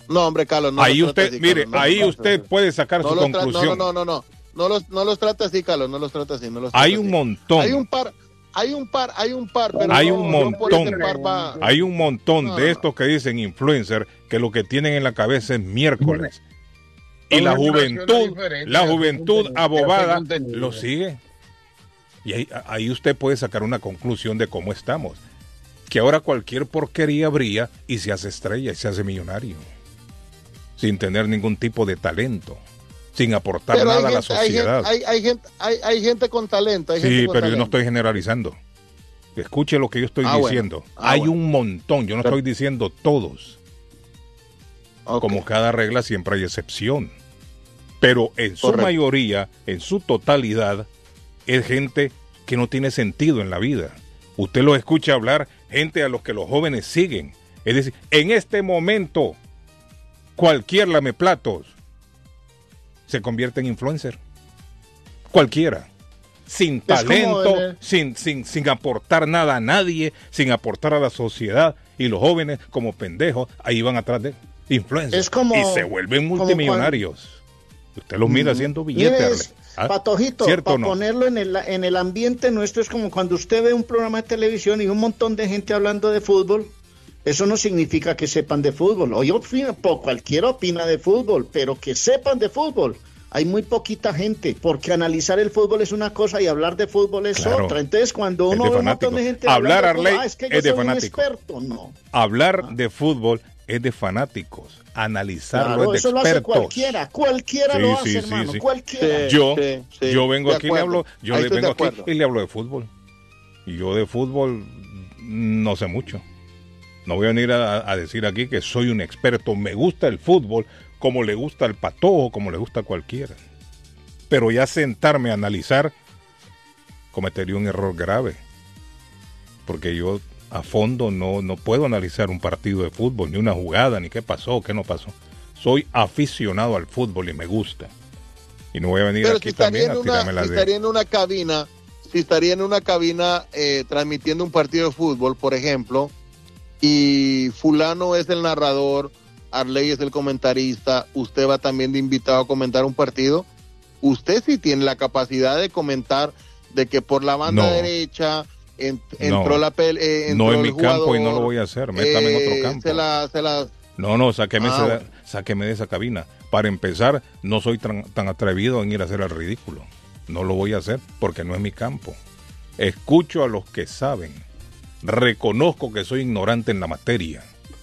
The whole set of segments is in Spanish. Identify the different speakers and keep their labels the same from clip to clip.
Speaker 1: No, hombre, Carlos, no.
Speaker 2: Ahí
Speaker 1: los trate
Speaker 2: usted,
Speaker 1: así,
Speaker 2: mire,
Speaker 1: Carlos, no,
Speaker 2: ahí
Speaker 1: no,
Speaker 2: usted puede sacar su conclusión.
Speaker 1: No. No los trata así, Carlos, no los trata así.
Speaker 2: Hay un montón.
Speaker 1: Hay un par, pero
Speaker 2: hay
Speaker 1: no,
Speaker 2: un
Speaker 1: no por ese
Speaker 2: montón.
Speaker 1: par va.
Speaker 2: Hay un montón
Speaker 1: No,
Speaker 2: de
Speaker 1: no.
Speaker 2: estos que dicen influencer que lo que tienen en la cabeza es miércoles. Y
Speaker 3: Son
Speaker 2: la
Speaker 3: generaciones
Speaker 2: juventud
Speaker 3: diferentes,
Speaker 2: abobada
Speaker 3: contenido.
Speaker 2: lo sigue. Y ahí usted puede sacar una conclusión de cómo estamos. Que ahora cualquier porquería brilla y se hace estrella y se hace millonario. Sin tener ningún tipo de talento. Sin aportar
Speaker 1: Pero
Speaker 2: nada a la sociedad.
Speaker 1: Hay gente con talento.
Speaker 2: Sí, pero yo no estoy generalizando. Escuche lo que yo estoy diciendo. Hay un montón, yo no estoy diciendo todos. Okay. Como cada regla siempre hay excepción. Pero en su mayoría, en su totalidad, es gente que no tiene sentido en la vida. Usted lo escucha hablar, gente a los que los jóvenes siguen. Es decir, en este momento, cualquier lameplatos se convierte en influencer. Cualquiera. Sin talento, sin aportar nada a nadie, sin aportar a la sociedad. Y los jóvenes, como pendejos, ahí van atrás de influencers. Y se vuelven multimillonarios. Usted los mira haciendo billetes.
Speaker 4: Patojito, para ponerlo en el ambiente nuestro, es como cuando usted ve un programa de televisión y un montón de gente hablando de fútbol. Eso no significa que sepan de fútbol. Cualquiera opina de fútbol, pero que sepan de fútbol. Hay muy poquita gente, porque analizar el fútbol es una cosa y hablar de fútbol es otra. Entonces, cuando uno ve un montón de gente
Speaker 2: hablar
Speaker 4: de fútbol,
Speaker 2: Arley,
Speaker 4: es que yo soy un experto. No.
Speaker 2: Hablar de fútbol es de fanáticos. Analizarlo es de
Speaker 4: eso
Speaker 2: expertos.
Speaker 4: Lo hace cualquiera lo hace, hermano. Cualquiera.
Speaker 2: Yo vengo aquí y le hablo de fútbol. Y yo de fútbol no sé mucho. No voy a venir a decir aquí que soy un experto. Me gusta el fútbol como le gusta el patojo, como le gusta a cualquiera. Pero ya sentarme a analizar, cometería un error grave. Porque yo a fondo no puedo analizar un partido de fútbol, ni una jugada, ni qué pasó, qué no pasó. Soy aficionado al fútbol y me gusta. Y no voy a venir
Speaker 1: pero
Speaker 2: aquí también a tirarme la
Speaker 1: estaría en una cabina, si estaría en una cabina transmitiendo un partido de fútbol, por ejemplo, y fulano es el narrador, Arley es el comentarista, usted va también de invitado a comentar un partido, usted sí tiene la capacidad de comentar de que por la banda derecha entró la pelea,
Speaker 2: no en mi campo y no lo voy a hacer, métame en otro campo. No, sáqueme de esa cabina. Para empezar, no soy tan atrevido en ir a hacer el ridículo. No lo voy a hacer porque no es mi campo. Escucho a los que saben. Reconozco que soy ignorante en la materia.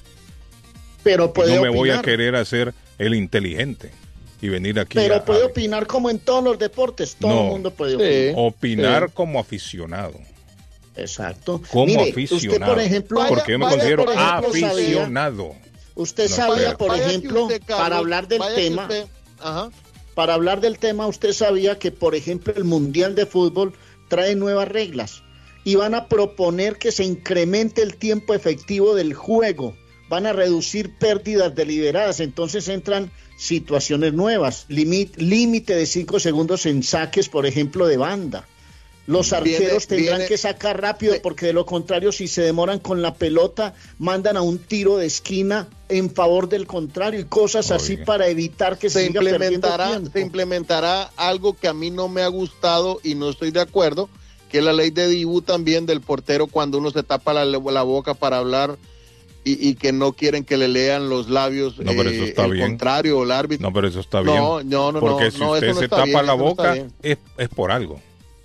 Speaker 4: Pero puede
Speaker 2: no me
Speaker 4: opinar.
Speaker 2: Voy a querer hacer el inteligente y venir aquí
Speaker 4: pero puede opinar como en todos los deportes. Todo el mundo puede
Speaker 2: opinar como aficionado.
Speaker 4: Exacto.
Speaker 2: Como aficionado.
Speaker 4: Usted, por ejemplo,
Speaker 2: porque yo me considero aficionado.
Speaker 4: Usted sabía, por ejemplo, para hablar del tema, para hablar del tema, usted sabía que, por ejemplo, el Mundial de Fútbol trae nuevas reglas y van a proponer que se incremente el tiempo efectivo del juego. Van a reducir pérdidas deliberadas, entonces entran situaciones nuevas, límite de 5 segundos en saques, por ejemplo, de banda. Los arqueros tendrán que sacar rápido, porque de lo contrario, si se demoran con la pelota, mandan a un tiro de esquina en favor del contrario y cosas así para evitar que se siga perdiendo tiempo.
Speaker 1: Se implementará algo que a mí no me ha gustado y no estoy de acuerdo, que es la ley de Dibu también del portero cuando uno se tapa la boca para hablar y que no quieren que le lean los labios contrario o el árbitro.
Speaker 2: No, pero eso está bien.
Speaker 1: No,
Speaker 2: porque si usted se tapa la boca es por algo.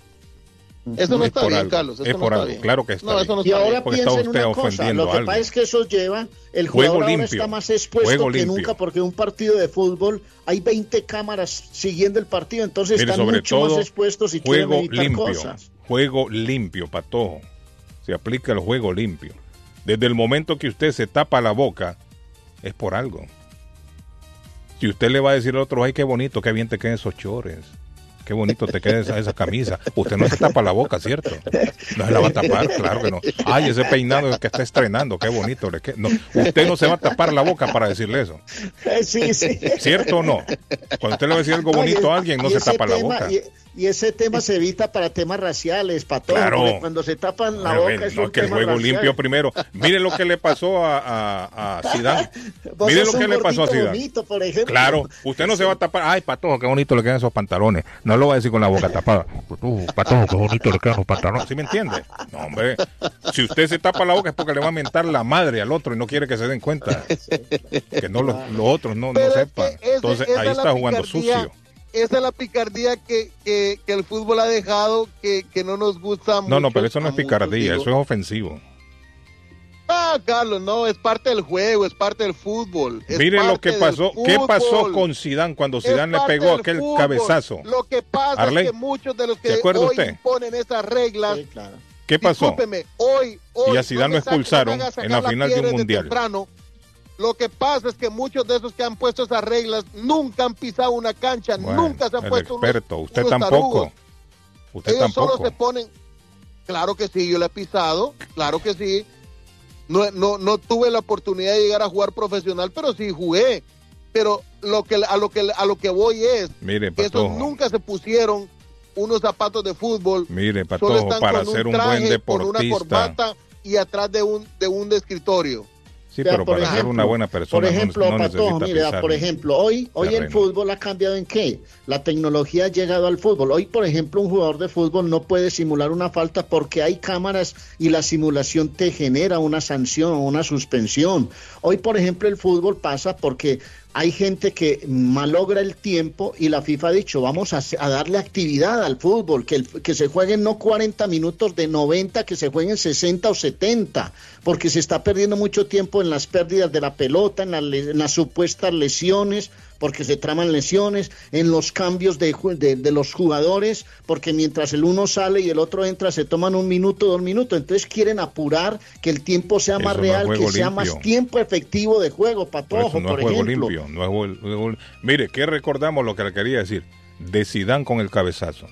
Speaker 1: Eso no está bien, Carlos.
Speaker 2: Es por algo, claro que está bien.
Speaker 4: Y ahora piensen una cosa, lo que pasa es que eso lleva, el jugador ahora está más expuesto que nunca, porque en un partido de fútbol hay 20 cámaras siguiendo el partido, entonces están mucho más expuestos y quieren evitar cosas.
Speaker 2: Juego limpio, Patojo. Se aplica el juego limpio. Desde el momento que usted se tapa la boca, es por algo. Si usted le va a decir al otro, ay, qué bonito, qué bien te quedan esos chores, qué bonito te queda esa camisa, usted no se tapa la boca, ¿cierto? No se la va a tapar, claro que no. Ay, ese peinado que está estrenando, qué bonito. No, usted no se va a tapar la boca para decirle eso.
Speaker 4: Sí.
Speaker 2: ¿Cierto o no? Cuando usted le va a decir algo bonito a alguien, no se tapa la boca.
Speaker 4: Y ese tema se evita para temas raciales, Patojo,
Speaker 2: claro.
Speaker 4: Cuando se tapan la boca es un
Speaker 2: que el juego
Speaker 4: racial.
Speaker 2: Limpio primero. Mire lo que le pasó a Zidane. Mire lo que le pasó a Zidane.
Speaker 4: Bonito, por ejemplo.
Speaker 2: Claro, usted no se va a tapar. Ay, Patojo, qué bonito le quedan esos pantalones. No lo va a decir con la boca tapada. Patojo, qué bonito le quedan los pantalones. ¿Sí me entiende? No, hombre. Si usted se tapa la boca es porque le va a mentar la madre al otro y no quiere que se den cuenta. Que no los otros no sepan. Entonces ahí está jugando sucio.
Speaker 1: Esa es la picardía que el fútbol ha dejado, que no nos gusta mucho.
Speaker 2: No, pero eso no es picardía, eso es ofensivo.
Speaker 1: Carlos, no, es parte del juego, es parte del fútbol.
Speaker 2: Mire lo que pasó. ¿Qué pasó con Zidane cuando Zidane le pegó aquel fútbol. Cabezazo?
Speaker 1: Lo que pasa es que muchos de los que hoy imponen esas reglas...
Speaker 2: Sí, claro. ¿Qué pasó?
Speaker 1: Hoy
Speaker 2: y a Zidane lo expulsaron en la final de un mundial.
Speaker 1: Lo que pasa es que muchos de esos que han puesto esas reglas nunca han pisado una cancha, nunca se han puesto
Speaker 2: experto. Usted tampoco.
Speaker 1: Ellos solo se ponen. Claro que sí, yo le he pisado, claro que sí. No tuve la oportunidad de llegar a jugar profesional, pero sí jugué. Pero a lo que voy es
Speaker 2: mire,
Speaker 1: que esos nunca se pusieron unos zapatos de fútbol.
Speaker 2: Mire, Patojo, para ser un buen deportista,
Speaker 1: con una corbata y atrás de un escritorio.
Speaker 2: Sí, pero para ser una buena persona.
Speaker 4: Por ejemplo,
Speaker 2: no
Speaker 4: Patojo, mira, por ejemplo, hoy el fútbol ha cambiado en qué? La tecnología ha llegado al fútbol. Hoy, por ejemplo, un jugador de fútbol no puede simular una falta porque hay cámaras y la simulación te genera una sanción o una suspensión. Hoy, por ejemplo, el fútbol pasa porque hay gente que malogra el tiempo y la FIFA ha dicho, vamos a darle actividad al fútbol, que se jueguen no 40 minutos de 90, que se jueguen 60 o 70, porque se está perdiendo mucho tiempo en las pérdidas de la pelota, en las supuestas lesiones, porque se traman lesiones, en los cambios de los jugadores, porque mientras el uno sale y el otro entra, se toman 1 minuto, 2 minutos, entonces quieren apurar que el tiempo sea más real, que sea más tiempo efectivo de juego, Patojo, por ejemplo.
Speaker 2: No es juego. Mire, ¿qué recordamos lo que le quería decir? De Zidane con el cabezazo.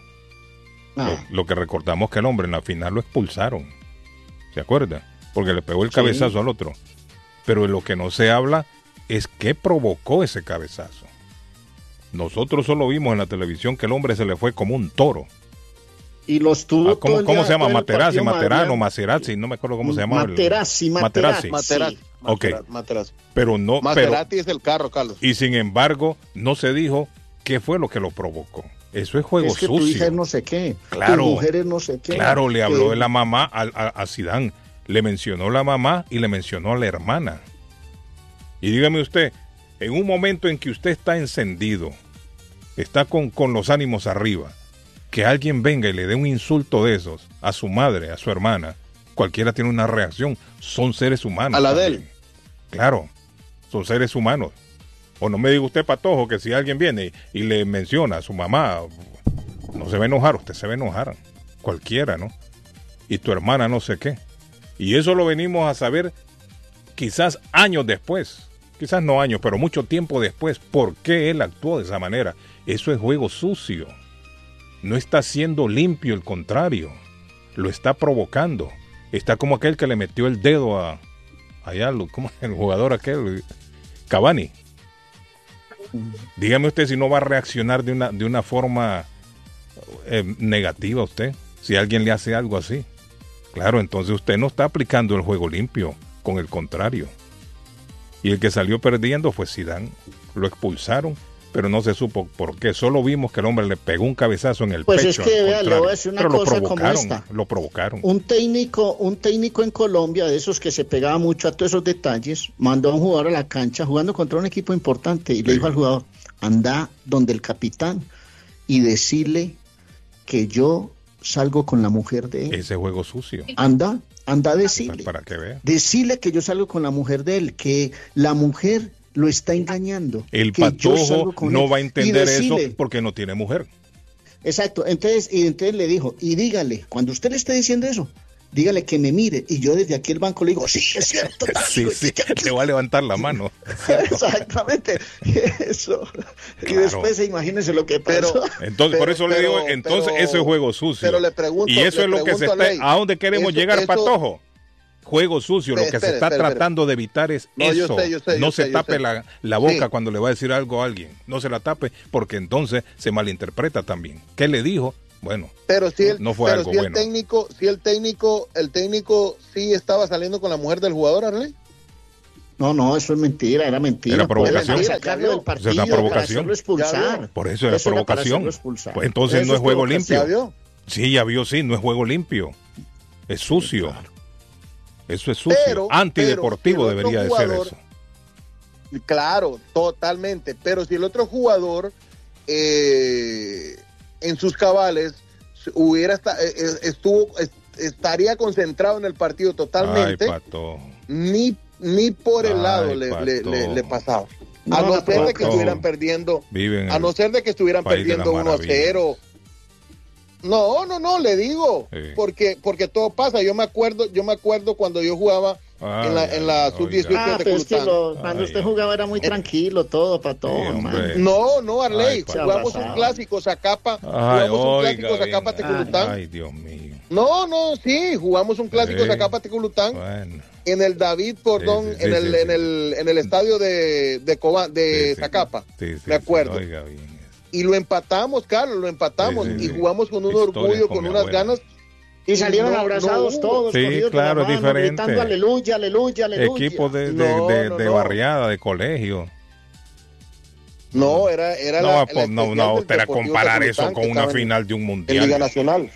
Speaker 2: Lo que recordamos que el hombre en la final lo expulsaron. ¿Se acuerda? Porque le pegó el cabezazo al otro. Pero de lo que no se habla es qué provocó ese cabezazo. Nosotros solo vimos en la televisión que el hombre se le fue como un toro.
Speaker 4: Y los tuvo
Speaker 2: ¿Cómo se llama? Materazzi, no me acuerdo cómo se llama.
Speaker 4: Materazzi.
Speaker 2: Okay. Pero no.
Speaker 1: Maserati es el carro, Carlos.
Speaker 2: Y sin embargo, no se dijo qué fue lo que lo provocó. Eso es juego sucio.
Speaker 4: Tu hija no sé qué.
Speaker 2: Claro.
Speaker 4: Tu mujer no sé qué.
Speaker 2: Claro, le habló de la mamá a Zidane. Le mencionó la mamá y le mencionó a la hermana. Y dígame usted, en un momento en que usted está encendido, está con los ánimos arriba, que alguien venga y le dé un insulto de esos a su madre, a su hermana, cualquiera tiene una reacción. Son seres humanos.
Speaker 1: A la de él.
Speaker 2: Claro, son seres humanos. O no me diga usted, Patojo, que si alguien viene y le menciona a su mamá, no se va a enojar, usted se va a enojar. Cualquiera, ¿no? Y tu hermana no sé qué. Y eso lo venimos a saber quizás años después. Quizás no años, pero mucho tiempo después. ¿Por qué él actuó de esa manera? Eso es juego sucio. No está siendo limpio, el contrario. Lo está provocando. Está como aquel que le metió el dedo allá, ¿cómo el jugador aquel? Cavani. Dígame usted si no va a reaccionar de una forma negativa usted, si alguien le hace algo así. Claro, entonces usted no está aplicando el juego limpio, con el contrario. Y el que salió perdiendo fue Zidane. Lo expulsaron, pero no se supo por qué. Solo vimos que el hombre le pegó un cabezazo en el pecho.
Speaker 4: Pues es que, vea, le voy a decir una cosa como esta.
Speaker 2: Lo provocaron.
Speaker 4: Un técnico en Colombia, de esos que se pegaba mucho a todos esos detalles, mandó a un jugador a la cancha jugando contra un equipo importante y le dijo al jugador, anda donde el capitán y decirle que yo salgo con la mujer de él.
Speaker 2: Ese juego sucio.
Speaker 4: Anda a decirle.
Speaker 2: Para que vea.
Speaker 4: Decirle que yo salgo con la mujer de él, que la mujer lo está engañando.
Speaker 2: El Patojo no va a entender eso porque no tiene mujer.
Speaker 4: Exacto. Entonces le dijo, y dígale, cuando usted le esté diciendo eso, dígale que me mire. Y yo desde aquí el banco le digo, sí, es cierto.
Speaker 2: Sí, te va a levantar la mano.
Speaker 4: Exactamente. Eso. Claro. Y después imagínense lo que pasó.
Speaker 2: Entonces, por eso le digo, eso es juego sucio.
Speaker 1: Pero le pregunto.
Speaker 2: Y eso es lo que se está. ¿A dónde queremos llegar, Patojo? juego sucio. Lo que se está tratando de evitar es eso. No se tape la boca cuando le va a decir algo a alguien. No se la tape porque entonces se malinterpreta también. ¿Qué le dijo? Bueno,
Speaker 1: pero si
Speaker 2: no fue algo bueno.
Speaker 1: El técnico sí estaba saliendo con la mujer del jugador, Arley.
Speaker 4: No, eso es mentira, era mentira.
Speaker 2: Era provocación.
Speaker 4: Sacarlo del partido,
Speaker 2: era provocación.
Speaker 4: Para expulsar.
Speaker 2: Por eso era provocación. Pues entonces no es juego limpio. Sí, ya vio, sí, no es juego limpio. Es sucio. Claro. Eso es sucio. Antideportivo debería de ser eso.
Speaker 1: Claro, totalmente. Pero si el otro jugador en sus cabales estaría concentrado en el partido totalmente.
Speaker 2: Ay, Pato.
Speaker 1: Ni por el lado le pasaba. A no ser de que estuvieran perdiendo. A no ser de que estuvieran perdiendo 1-0. No, le digo. Sí. Porque todo pasa. Yo me acuerdo cuando yo jugaba en la sub-18 de Culután.
Speaker 4: Cuando usted jugaba era muy tranquilo todo, Pato.
Speaker 1: No, Arley. Jugamos un clásico Zacapa. Teculután.
Speaker 2: Ay, Dios mío.
Speaker 1: No, sí, jugamos un clásico Zacapa Teculután.
Speaker 2: Bueno.
Speaker 1: En el David Cordón, en el estadio de Zacapa. Me acuerdo.
Speaker 2: Oiga bien.
Speaker 1: Y lo empatamos, Carlos, y jugamos con un orgullo, con unas ganas.
Speaker 4: Y salieron abrazados todos.
Speaker 2: Sí, claro, es diferente.
Speaker 4: Gritando aleluya, aleluya, aleluya.
Speaker 2: Equipos de barriada, de colegio.
Speaker 1: No, era
Speaker 2: usted era comparar eso con una final de un mundial.
Speaker 1: En Liga Nacional.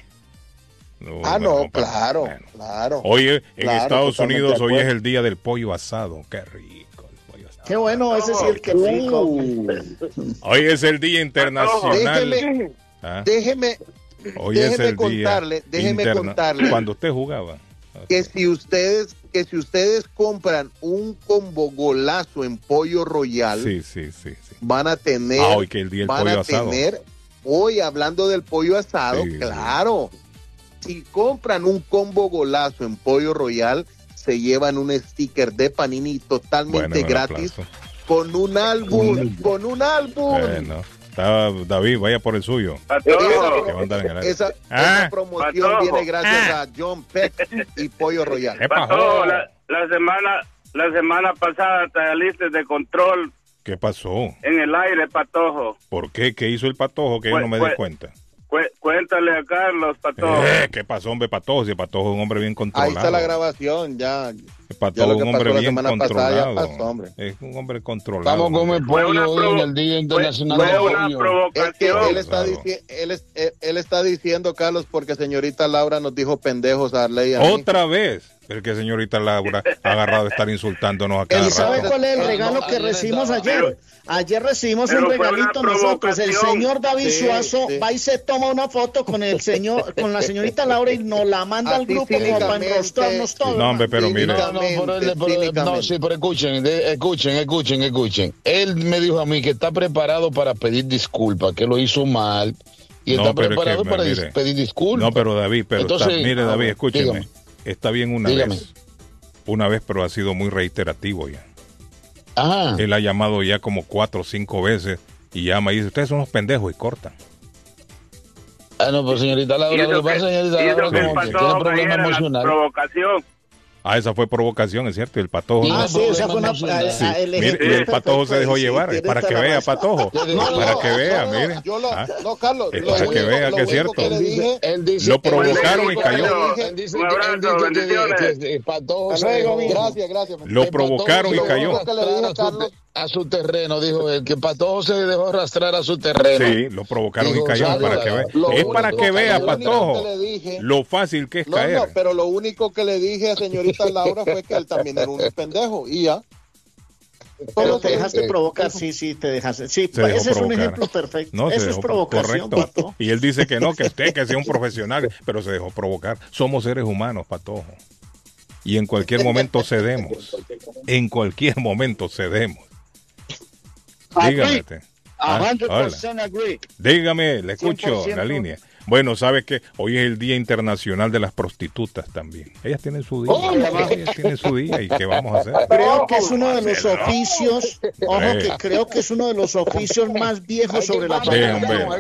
Speaker 1: Claro.
Speaker 2: Hoy en Estados Unidos, hoy es el día del pollo asado. Qué rico.
Speaker 4: Qué bueno, ese sí el que rico.
Speaker 2: Hoy es el Día Internacional.
Speaker 1: Déjeme contarle.
Speaker 2: Cuando usted jugaba.
Speaker 1: Que si ustedes compran un combo golazo en Pollo Royal,
Speaker 2: sí.
Speaker 1: van a tener.
Speaker 2: Hoy que el día del pollo asado.
Speaker 1: Hoy hablando del pollo asado, claro. Si compran un combo golazo en Pollo Royal, se llevan un sticker de Panini totalmente gratis con un álbum.
Speaker 2: Bueno, David, vaya por el suyo.
Speaker 1: Esa promoción viene gracias a John Peck y Pollo Royal.
Speaker 3: Pato, la semana pasada te saliste de control.
Speaker 2: ¿Qué pasó?
Speaker 3: En el aire, Patojo.
Speaker 2: ¿Por qué? ¿Qué hizo el Patojo que yo no me di cuenta?
Speaker 3: Cuéntale a Carlos, Patojo.
Speaker 2: ¿Qué pasó, hombre, Patojo? Si el Patojo es un hombre bien controlado.
Speaker 1: Ahí está la grabación, ya.
Speaker 2: El Patojo es un hombre bien controlado. Es un hombre controlado.
Speaker 5: Estamos con el pueblo hoy en el Día Internacional del Pollo.
Speaker 3: Fue una provocación.
Speaker 1: Él está diciendo, Carlos, porque señorita Laura nos dijo pendejos a Arley.
Speaker 2: Otra vez. El que señorita Laura ha agarrado de estar insultándonos a cada rato.
Speaker 4: ¿Sabe cuál es el regalo que recibimos ayer? Ayer recibimos un regalito nosotros. El señor David Suazo va y se toma una foto con la señorita Laura y nos la manda al grupo como para enrostrarnos todos.
Speaker 2: No, hombre, pero mire.
Speaker 5: Pero escuchen. Él me dijo a mí que está preparado para pedir disculpas, que lo hizo mal y está preparado para pedir disculpas.
Speaker 2: No, pero David, mire, David, escúcheme.
Speaker 5: Dígame.
Speaker 2: Está bien una vez, pero ha sido muy reiterativo ya.
Speaker 5: Ajá.
Speaker 2: Él ha llamado ya como 4 o 5 veces y llama y dice, ustedes son unos pendejos y cortan.
Speaker 5: No, pues señorita Laura, lo que pasa, señorita Laura, como que tiene problema emocional.
Speaker 3: Provocación.
Speaker 2: Esa fue provocación, es cierto, el Patojo.
Speaker 4: Esa fue una...
Speaker 2: Mire, el Patojo se dejó llevar, para que vea, Patojo. Para que vea, mire.
Speaker 1: No, Carlos.
Speaker 2: Para que vea que es cierto.
Speaker 5: Él dice,
Speaker 2: lo provocaron y cayó.
Speaker 5: Él dice que Patojo se dejó.
Speaker 1: Gracias.
Speaker 2: Lo provocaron y cayó.
Speaker 5: A su terreno, dijo él, que Patojo se dejó arrastrar a su terreno.
Speaker 2: Sí, lo provocaron y cayó, para que vea. Es para que vea, Patojo, lo fácil que es caer.
Speaker 1: No, pero lo único que le dije a señorita Laura fue que él también era un pendejo, y ya.
Speaker 4: Pero te dejaste provocar, sí, te dejaste. Sí, ese es un ejemplo perfecto.
Speaker 2: No,
Speaker 4: eso es provocación, Pato.
Speaker 2: Y él dice que no, que usted que sea un profesional, pero se dejó provocar. Somos seres humanos, Patojo. Y en cualquier momento cedemos. En cualquier momento cedemos. Dígame.
Speaker 5: Hola.
Speaker 2: Dígame, le escucho en la línea. Bueno, ¿sabes qué? Hoy es el Día Internacional de las Prostitutas también. Ellas tienen su día. Ellas tienen su día. ¿Y qué vamos a hacer?
Speaker 4: Creo que es uno de los oficios, creo que es uno de los oficios más viejos sobre la tierra.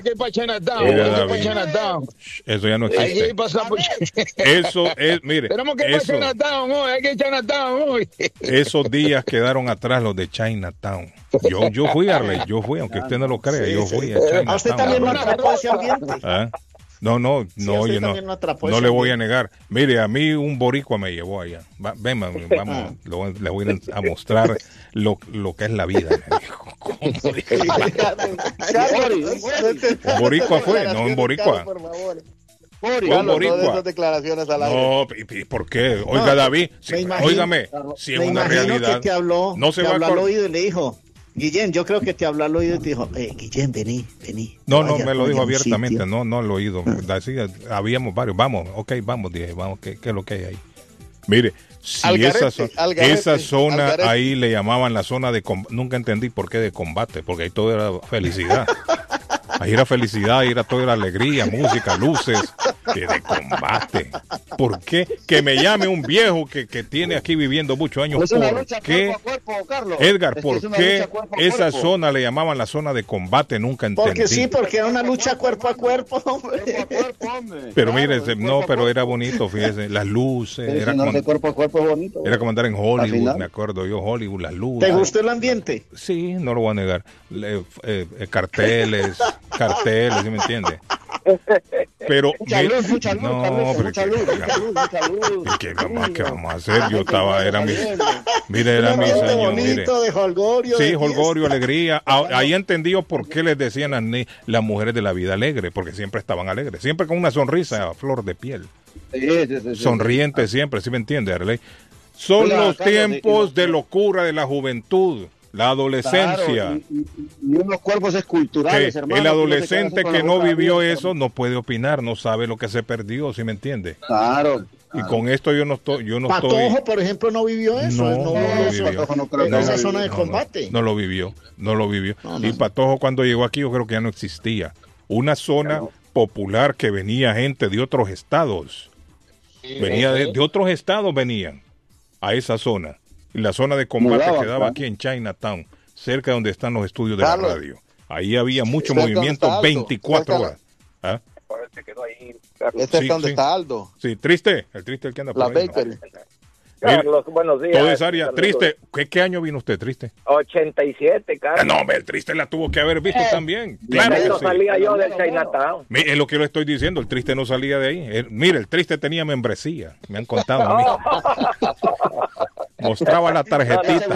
Speaker 2: Eso ya no existe. Eso es, mire. Tenemos que ir para Chinatown hoy. Hay que ir a Chinatown hoy. Esos días quedaron atrás los de Chinatown. Yo fui, Arley, aunque usted no lo crea, yo fui a Chinatown.
Speaker 4: ¿A usted también lo atrapó ese ambiente?
Speaker 2: No, yo no le voy a negar. Mire, a mí un boricua me llevó allá. Ven, vamos, le voy a mostrar lo que es la vida. Un boricua fue, no un boricua.
Speaker 1: Un boricua. Declaraciones al aire.
Speaker 2: No, ¿y por qué? Oiga, David, óigame, si es una realidad.
Speaker 4: Que te habló,
Speaker 2: no se
Speaker 4: te
Speaker 2: va
Speaker 4: habló al oído y le dijo, Guillén, yo creo que te habló al oído y te dijo, Guillén, vení.
Speaker 2: No, me lo dijo abiertamente, no al oído. Decía, habíamos varios, vamos, dije, vamos, ¿qué es lo que hay ahí? Mire, si esa zona ahí le llamaban la zona de combate, nunca entendí por qué de combate, porque ahí todo era felicidad. Ahí era felicidad, ahí era toda la alegría, música, luces, que de combate. ¿Por qué? Que me llame un viejo que tiene aquí viviendo muchos años. ¿Por qué? Edgar, ¿por qué esa zona le llamaban la zona de combate? Nunca entendí.
Speaker 4: Porque era una lucha cuerpo a cuerpo.
Speaker 2: Pero mire, pero era bonito, fíjese, las luces. Era como, de cuerpo a cuerpo es bonito. Era como andar en Hollywood, me acuerdo yo, Hollywood, las luces.
Speaker 4: ¿Te gustó el ambiente?
Speaker 2: Sí, no lo voy a negar. Carteles, ¿sí me entiende? Pero
Speaker 1: mucha luz, mucha luz.
Speaker 2: ¿Qué vamos a hacer? Yo estaba, era mis años, mire.
Speaker 4: De holgorio.
Speaker 2: Sí, holgorio, alegría. Ahí entendí por qué les decían las mujeres de la vida alegre, porque siempre estaban alegres, siempre con una sonrisa a flor de piel. Sonriente siempre, ¿sí me entiende, Arley? Son los tiempos de locura de la juventud. La adolescencia.
Speaker 1: Y unos cuerpos esculturales, hermano.
Speaker 2: El adolescente que no vivió eso no puede opinar, no sabe lo que se perdió, ¿sí me entiende?
Speaker 1: Claro.
Speaker 2: Y con esto yo no estoy.
Speaker 4: Patojo, por ejemplo, no vivió eso. No vivió esa zona de combate.
Speaker 2: No lo vivió. Y Patojo, cuando llegó aquí, yo creo que ya no existía. Una zona popular que venía gente de otros estados. Venía de otros estados, venían a esa zona. Y la zona de combate quedaba aquí en Chinatown, cerca de donde están los estudios de la radio. Ahí había mucho movimiento 24 horas. ¿Ah?
Speaker 1: Este es donde está Aldo.
Speaker 2: Sí, triste. El triste el que anda por ahí.
Speaker 1: Bakery.
Speaker 3: Carlos, buenos días.
Speaker 2: Toda esa área. Triste. ¿Qué año vino usted, Triste?
Speaker 3: 87, Carlos.
Speaker 2: No, el Triste la tuvo que haber visto también. Claro que
Speaker 3: no
Speaker 2: sí.
Speaker 3: salía yo del Chinatown.
Speaker 2: Es lo que le estoy diciendo, el Triste no salía de ahí. Mire, el Triste tenía membresía. Me han contado a mí. Mostraba la tarjetita.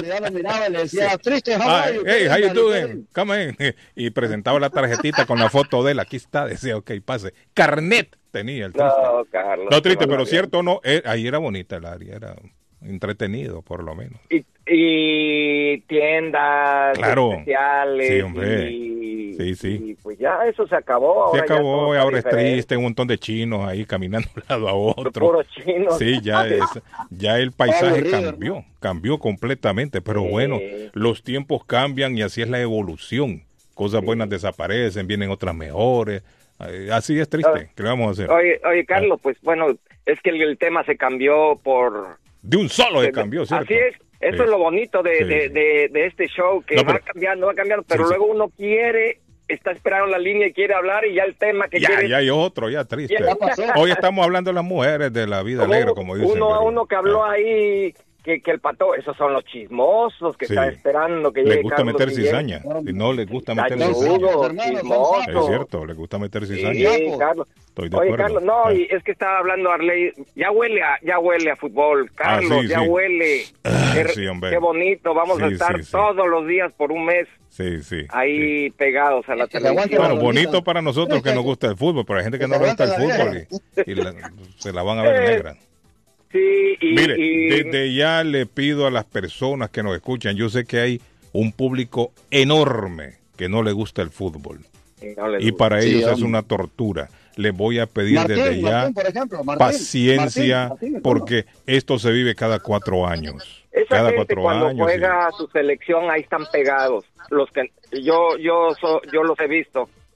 Speaker 2: Hey, how you doing? Come in. Y presentaba la tarjetita con la foto de él. Aquí está. Decía, ok, pase. Carnet tenía el Triste.
Speaker 3: No, Carlos.
Speaker 2: No, Triste, pero cierto no. Ahí era bonita el área. Era entretenido, por lo menos.
Speaker 3: Y tiendas especiales.
Speaker 2: Sí, hombre.
Speaker 3: Y pues ya eso se acabó.
Speaker 2: Se acabó, ahora es triste, un montón de chinos ahí caminando de un lado a otro.
Speaker 3: Puros chinos.
Speaker 2: Sí, ya el paisaje cambió completamente, pero bueno, los tiempos cambian y así es la evolución. Cosas buenas desaparecen, vienen otras mejores. Así es triste. ¿Qué vamos a hacer?
Speaker 3: Oye, Carlos, pues bueno, es que el tema se cambió por...
Speaker 2: De un solo se cambió, ¿cierto?
Speaker 3: Así es. Eso es lo bonito de este show, que va cambiando, pero luego uno está esperando la línea y quiere hablar y ya el tema que quiere...
Speaker 2: Ya hay otro, ya triste. Hoy estamos hablando de las mujeres de la vida alegre, como dicen.
Speaker 3: Uno que habló ahí... Que el pato, esos son los chismosos que están esperando que llegue.
Speaker 2: Les gusta meter cizaña. Si no les gusta meter cizaña. Es cierto, les gusta meter cizaña.
Speaker 3: Sí, Carlos.
Speaker 2: Estoy de acuerdo.
Speaker 3: Oye, Carlos, y es que estaba hablando Arley, ya huele a fútbol, Carlos, huele.
Speaker 2: Sí, hombre.
Speaker 3: Qué bonito, vamos a estar todos los días por un mes. Ahí pegados a la televisión.
Speaker 2: Bueno, bonito para nosotros que nos gusta el fútbol, pero hay gente que no le gusta el fútbol y se la van a ver negra.
Speaker 3: Sí,
Speaker 2: Mire, desde ya le pido a las personas que nos escuchan, yo sé que hay un público enorme que no le gusta el fútbol. Y para ellos es una tortura. Les voy a pedir desde ya paciencia, porque esto se vive cada 4 años.
Speaker 3: Esa gente cuando juega su selección, ahí están pegados. Los que yo los he visto.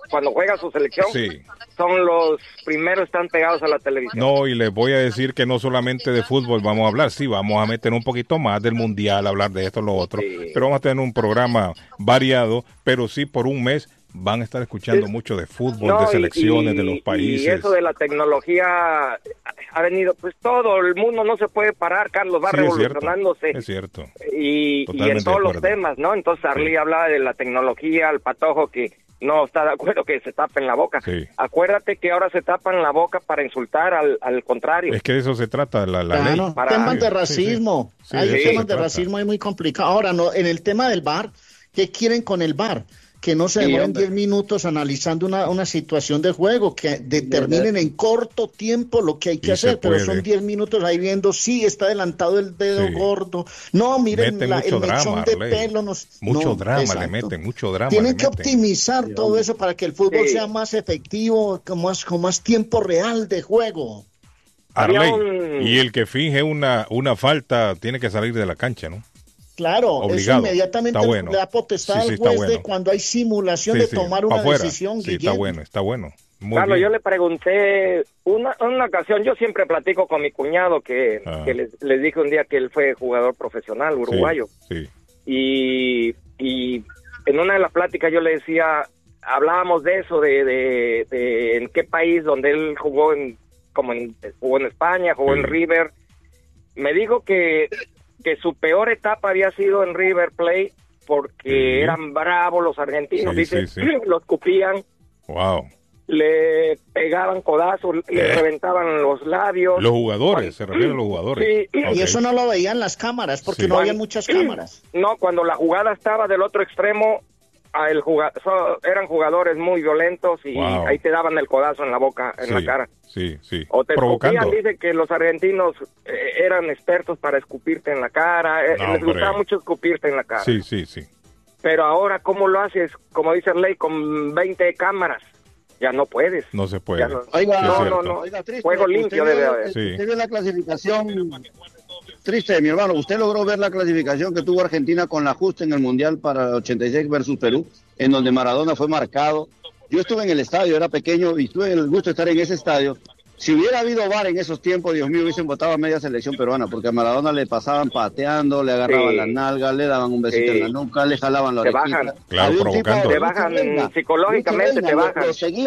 Speaker 3: cuando juega su selección, son los primeros, están pegados a la televisión.
Speaker 2: No, y les voy a decir que no solamente de fútbol vamos a hablar, sí, vamos a meter un poquito más del mundial, hablar de esto, lo otro, pero vamos a tener un programa variado, pero sí por un mes van a estar escuchando mucho de fútbol, de selecciones, de los países.
Speaker 3: Y eso de la tecnología ha venido, pues todo el mundo no se puede parar, Carlos, va revolucionándose.
Speaker 2: Es cierto.
Speaker 3: Y en todos los temas, ¿no? Entonces Arley hablaba de la tecnología, el Patojo que no está de acuerdo que se tapen la boca.
Speaker 2: Sí.
Speaker 3: Acuérdate que ahora se tapan la boca para insultar al contrario.
Speaker 2: Es que de eso se trata la ley.
Speaker 4: Temas de racismo. Hay temas de racismo ahí muy complicados. Ahora, no, en el tema del VAR, ¿qué quieren con el VAR? Que no se demoren 10 minutos analizando una situación de juego, que determinen en corto tiempo lo que hay que hacer, pero son 10 minutos ahí viendo, está adelantado el dedo gordo, no, miren el mechón de pelo.
Speaker 2: Mucho drama le meten, mucho drama.
Speaker 4: Tienen que optimizar todo eso para que el fútbol sea más efectivo, con más tiempo real de juego.
Speaker 2: Arley, y el que finge una falta tiene que salir de la cancha, ¿no?
Speaker 4: Claro,
Speaker 2: obligado.
Speaker 4: Eso inmediatamente le da potestad al juez de cuando hay simulación de tomar una decisión.
Speaker 2: Sí, está bueno. Muy
Speaker 3: Carlos,
Speaker 2: bien.
Speaker 3: yo le pregunté una ocasión, yo siempre platico con mi cuñado que les dije un día que él fue jugador profesional uruguayo.
Speaker 2: Sí.
Speaker 3: Y en una de las pláticas yo le decía, hablábamos de eso, de en qué país donde él jugó, jugó en España, jugó en River. Me dijo que su peor etapa había sido en River Plate porque eran bravos los argentinos, los escupían, le pegaban codazos, le reventaban los labios.
Speaker 2: Los jugadores, se refieren a los jugadores.
Speaker 4: Y eso no lo veían las cámaras porque no había muchas cámaras.
Speaker 3: No, cuando la jugada estaba del otro extremo, eran jugadores muy violentos y ahí te daban el codazo en la boca, en la cara.
Speaker 2: Sí.
Speaker 3: O te escupían, dice que los argentinos eran expertos para escupirte en la cara, les gustaba mucho escupirte en la cara.
Speaker 2: Sí.
Speaker 3: Pero ahora, ¿cómo lo haces? Como dice Ley, con 20 cámaras. Ya no puedes.
Speaker 2: No se puede.
Speaker 3: Oiga, no. Oiga, triste, juego limpio debe haber.
Speaker 6: Usted vio la clasificación... Triste, mi hermano, usted logró ver la clasificación que tuvo Argentina con la justa en el Mundial para el 86 versus Perú, en donde Maradona fue marcado. Yo estuve en el estadio, era pequeño y tuve el gusto de estar en ese estadio. Si hubiera habido VAR en esos tiempos, Dios mío, hubiesen votado a media selección peruana, porque a Maradona le pasaban pateando, le agarraban las nalgas, le daban un besito en la nuca, le jalaban la orejita.
Speaker 3: Te bajan,
Speaker 2: claro, provocando.
Speaker 3: Te bajan psicológicamente, te bajan.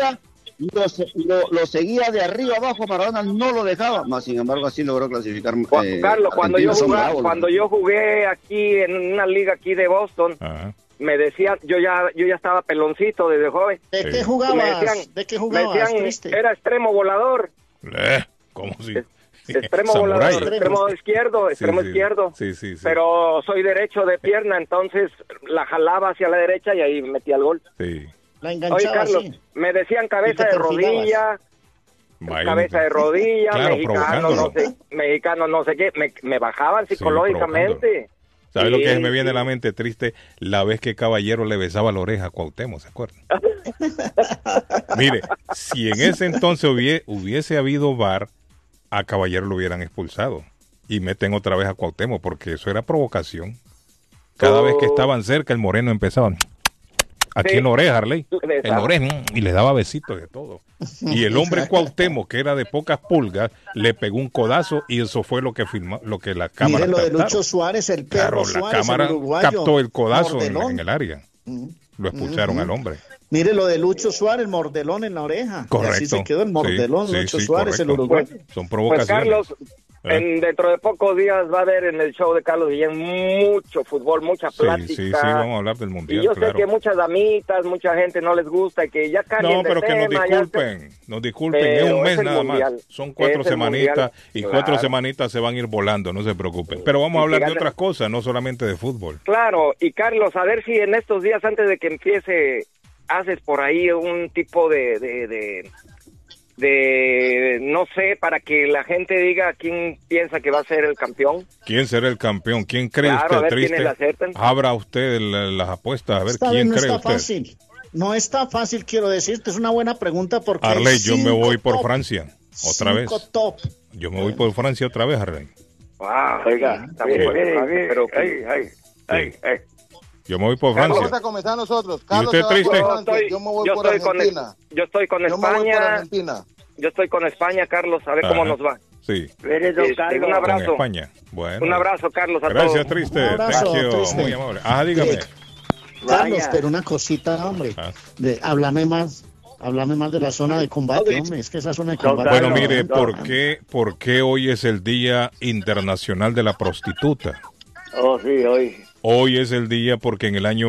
Speaker 6: Lo seguía de arriba abajo, Maradona no lo dejaba, más sin embargo así logró clasificar.
Speaker 3: Carlos, cuando yo jugué aquí en una liga aquí de Boston, me decían, yo ya estaba peloncito desde joven.
Speaker 4: ¿De qué jugabas? Me
Speaker 3: decían, era extremo volador.
Speaker 2: ¿Cómo si?
Speaker 3: Extremo volador, extremo izquierdo.
Speaker 2: Sí.
Speaker 3: Pero soy derecho de pierna, entonces la jalaba hacia la derecha y ahí metía el gol.
Speaker 2: Sí.
Speaker 4: La enganchaba.
Speaker 3: Oye, Carlos, me decían cabeza de rodilla,
Speaker 2: claro,
Speaker 3: mexicano no sé qué, me bajaban psicológicamente.
Speaker 2: ¿Sabes lo que me viene a la mente triste? La vez que Caballero le besaba la oreja a Cuauhtémoc, ¿se acuerdan? Mire, si en ese entonces hubiese habido VAR, a Caballero lo hubieran expulsado y meten otra vez a Cuauhtémoc porque eso era provocación. Cada vez que estaban cerca, el moreno empezaba aquí en la oreja, Arley, en la oreja, y le daba besitos de todo. Y el hombre Cuauhtémoc, que era de pocas pulgas, le pegó un codazo y eso fue lo que filmó, lo que la cámara
Speaker 4: captaron. Mire lo de Lucho Suárez, el perro Suárez,
Speaker 2: la cámara
Speaker 4: el uruguayo,
Speaker 2: captó el codazo en el área. Lo expulsaron al hombre.
Speaker 4: Mire lo de Lucho Suárez, mordelón en la oreja.
Speaker 2: Correcto.
Speaker 4: Y así se quedó el mordelón, Lucho Suárez, correcto. El uruguayo.
Speaker 2: Son provocaciones.
Speaker 3: Pues Carlos, dentro de pocos días va a haber en el show de Carlos Guillén mucho fútbol, mucha plática.
Speaker 2: Sí, vamos a hablar del Mundial,
Speaker 3: y yo sé que muchas damitas, mucha gente no les gusta y que ya cambien
Speaker 2: No, pero
Speaker 3: de
Speaker 2: que
Speaker 3: tema,
Speaker 2: nos disculpen, es un mes nada
Speaker 3: mundial.
Speaker 2: más. Son 4 semanitas y 4 semanitas se van a ir volando, no se preocupen. Pero vamos a hablar de otras cosas, no solamente de fútbol.
Speaker 3: Claro, y Carlos, a ver si en estos días antes de que empiece haces por ahí un tipo de no sé, para que la gente diga quién piensa que va a ser el campeón.
Speaker 2: ¿Quién será el campeón? ¿Quién cree usted, Triste? Abra usted las apuestas, a ver quién cree usted.
Speaker 4: Fácil. No está fácil, quiero decirte, es una buena pregunta porque
Speaker 2: Arley, yo me voy por Francia, otra vez.
Speaker 4: Top.
Speaker 2: Yo me voy por Francia otra vez, Arley.
Speaker 3: Oiga, también, pero
Speaker 2: Yo me voy por Francia.
Speaker 1: Vamos a comenzar nosotros.
Speaker 2: Carlos, ¿y usted triste?
Speaker 1: Yo me voy por Argentina.
Speaker 3: Yo estoy con España. Yo estoy con España, Carlos, a ver cómo nos va.
Speaker 2: Sí.
Speaker 3: Un abrazo.
Speaker 2: España. Bueno.
Speaker 3: Un abrazo, Carlos, a
Speaker 2: gracias,
Speaker 3: todos.
Speaker 2: Triste. Thank you. Muy amable. Dígame.
Speaker 4: Carlos, pero una cosita, hombre. Háblame más de la zona de combate, hombre. Es que esa zona de combate.
Speaker 2: Bueno, mire, ¿por qué hoy es el Día Internacional de la Prostituta?
Speaker 7: Oh, sí, hoy.
Speaker 2: Hoy es el día porque en el año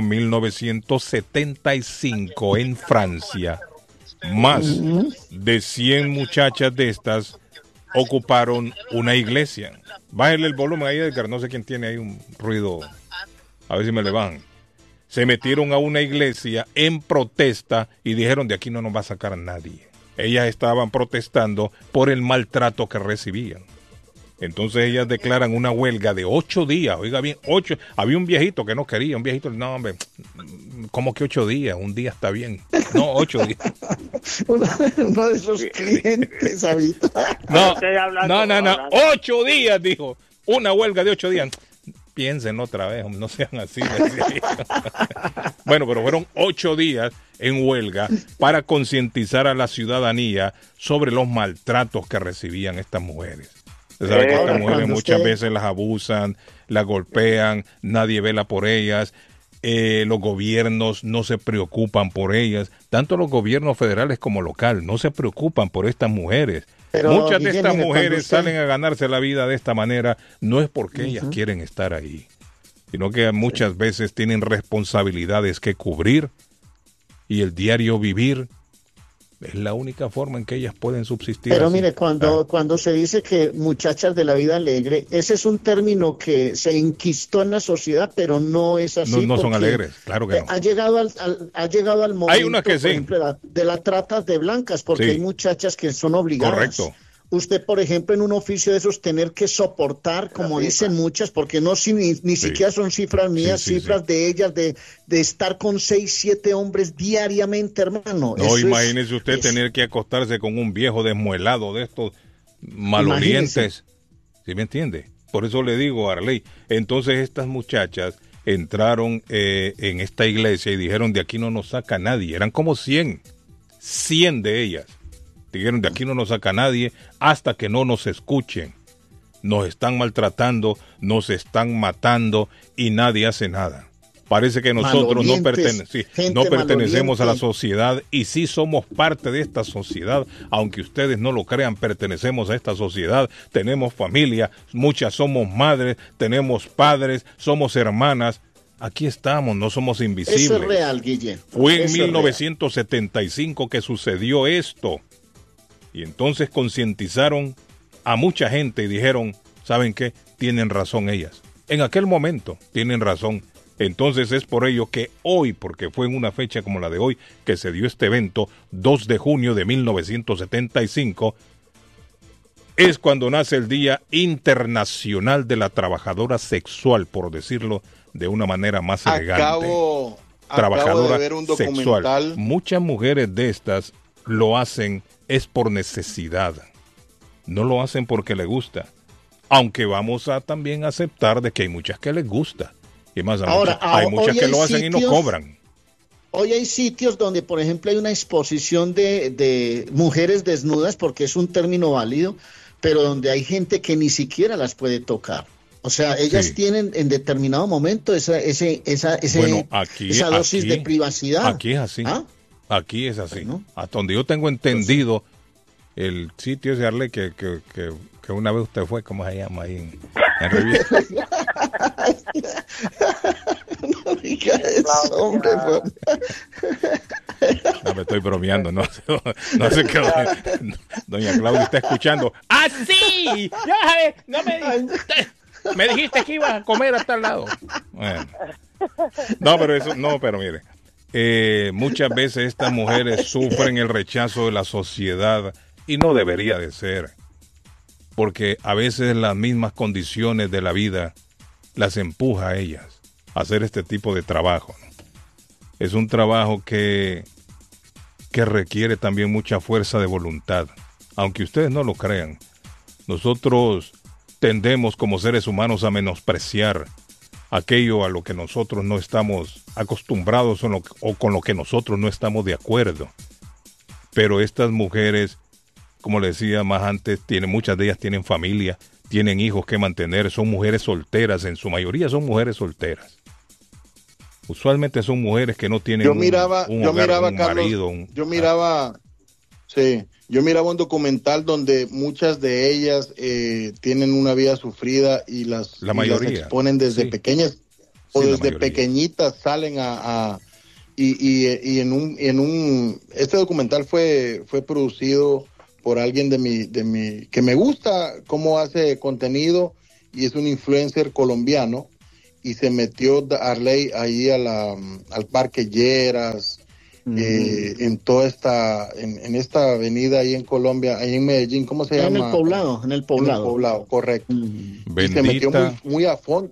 Speaker 2: 1975 en Francia, más de 100 muchachas de estas ocuparon una iglesia. Bájenle el volumen ahí, Edgar, no sé quién tiene ahí un ruido. A ver si me le bajan. Se metieron a una iglesia en protesta y dijeron, de aquí no nos va a sacar a nadie. Ellas estaban protestando por el maltrato que recibían. Entonces ellas declaran una huelga de 8 días. Oiga bien, 8. Había un viejito que no quería, no, hombre, ¿cómo que 8 días? Un día está bien. No, 8 días.
Speaker 4: Uno de esos clientes ahorita.
Speaker 2: No, 8 días, dijo. Una huelga de 8 días. Piensen otra vez, no sean así. Bueno, pero fueron 8 días en huelga para concientizar a la ciudadanía sobre los maltratos que recibían estas mujeres. Usted sabe que estas mujeres muchas veces las abusan, las golpean, nadie vela por ellas, los gobiernos no se preocupan por ellas, tanto los gobiernos federales como locales no se preocupan por estas mujeres. Pero, muchas de estas mujeres salen a ganarse la vida de esta manera, no es porque ellas quieren estar ahí, sino que muchas veces tienen responsabilidades que cubrir y el diario vivir es la única forma en que ellas pueden subsistir.
Speaker 4: Pero así. Mire, cuando se dice que muchachas de la vida alegre, ese es un término que se enquistó en la sociedad, pero no es así.
Speaker 2: No son alegres, claro que no.
Speaker 4: Ha llegado al momento,
Speaker 2: hay una que
Speaker 4: por ejemplo, de la trata de blancas, porque hay muchachas que son obligadas.
Speaker 2: Correcto.
Speaker 4: Usted, por ejemplo, en un oficio de esos, tener que soportar, como dicen muchas, porque no ni siquiera son cifras mías, cifras de ellas, de estar con 6, 7 hombres diariamente, hermano.
Speaker 2: No, imagínese usted tener que acostarse con un viejo desmuelado de estos malolientes. ¿Sí me entiende? Por eso le digo, Arley, entonces estas muchachas entraron en esta iglesia y dijeron, de aquí no nos saca nadie. Eran como 100 de ellas. Dijeron, de aquí no nos saca nadie hasta que no nos escuchen. Nos están maltratando, nos están matando y nadie hace nada. Parece que nosotros no pertenecemos a la sociedad y sí somos parte de esta sociedad. Aunque ustedes no lo crean, pertenecemos a esta sociedad. Tenemos familia, muchas somos madres, tenemos padres, somos hermanas. Aquí estamos, no somos invisibles.
Speaker 4: Eso es real, Guille.
Speaker 2: Fue en 1975 que sucedió esto. Y entonces concientizaron a mucha gente y dijeron, ¿saben qué? Tienen razón ellas. En aquel momento tienen razón. Entonces es por ello que hoy, porque fue en una fecha como la de hoy, que se dio este evento, 2 de junio de 1975, es cuando nace el Día Internacional de la Trabajadora Sexual, por decirlo de una manera más elegante. Trabajadora
Speaker 1: de ver un documental
Speaker 2: sexual. Muchas mujeres de estas lo hacen es por necesidad, no lo hacen porque les gusta, aunque vamos a también aceptar de que hay muchas que les gusta, y más hay muchas que lo hacen y no cobran.
Speaker 4: Hoy hay sitios donde, por ejemplo, hay una exposición de mujeres desnudas, porque es un término válido, pero donde hay gente que ni siquiera las puede tocar. O sea, ellas tienen en determinado momento esa dosis de privacidad.
Speaker 2: Aquí es así. Aquí es así. Bueno. Hasta donde yo tengo entendido, el sitio ese, Arley, que una vez usted fue, ¿cómo se llama ahí en Riviera?
Speaker 4: No diga eso, hombre.
Speaker 2: No, me estoy bromeando, no sé qué. Doña Claudia está escuchando. ¡Ah, sí! Ya, me dijiste que ibas a comer hasta al lado. Bueno. Pero mire. Muchas veces estas mujeres sufren el rechazo de la sociedad y no debería de ser, porque a veces las mismas condiciones de la vida las empuja a ellas a hacer este tipo de trabajo, ¿no? Es un trabajo que requiere también mucha fuerza de voluntad, aunque ustedes no lo crean. Nosotros tendemos como seres humanos a menospreciar aquello a lo que nosotros no estamos acostumbrados o con lo que nosotros no estamos de acuerdo. Pero estas mujeres, como le decía más antes, muchas de ellas tienen familia, tienen hijos que mantener, son mujeres solteras, en su mayoría son mujeres solteras. Usualmente son mujeres que no tienen un marido.
Speaker 1: Yo miraba un documental donde muchas de ellas tienen una vida sufrida y las exponen desde pequeñas o desde pequeñitas salen este documental fue producido por alguien que me gusta cómo hace contenido y es un influencer colombiano y se metió Arley ahí al Parque Lleras. En toda en esta avenida ahí en Colombia, ahí en Medellín, ¿cómo se llama?
Speaker 4: En el poblado,
Speaker 1: correcto.
Speaker 2: Bendita,
Speaker 1: y se metió muy a fondo.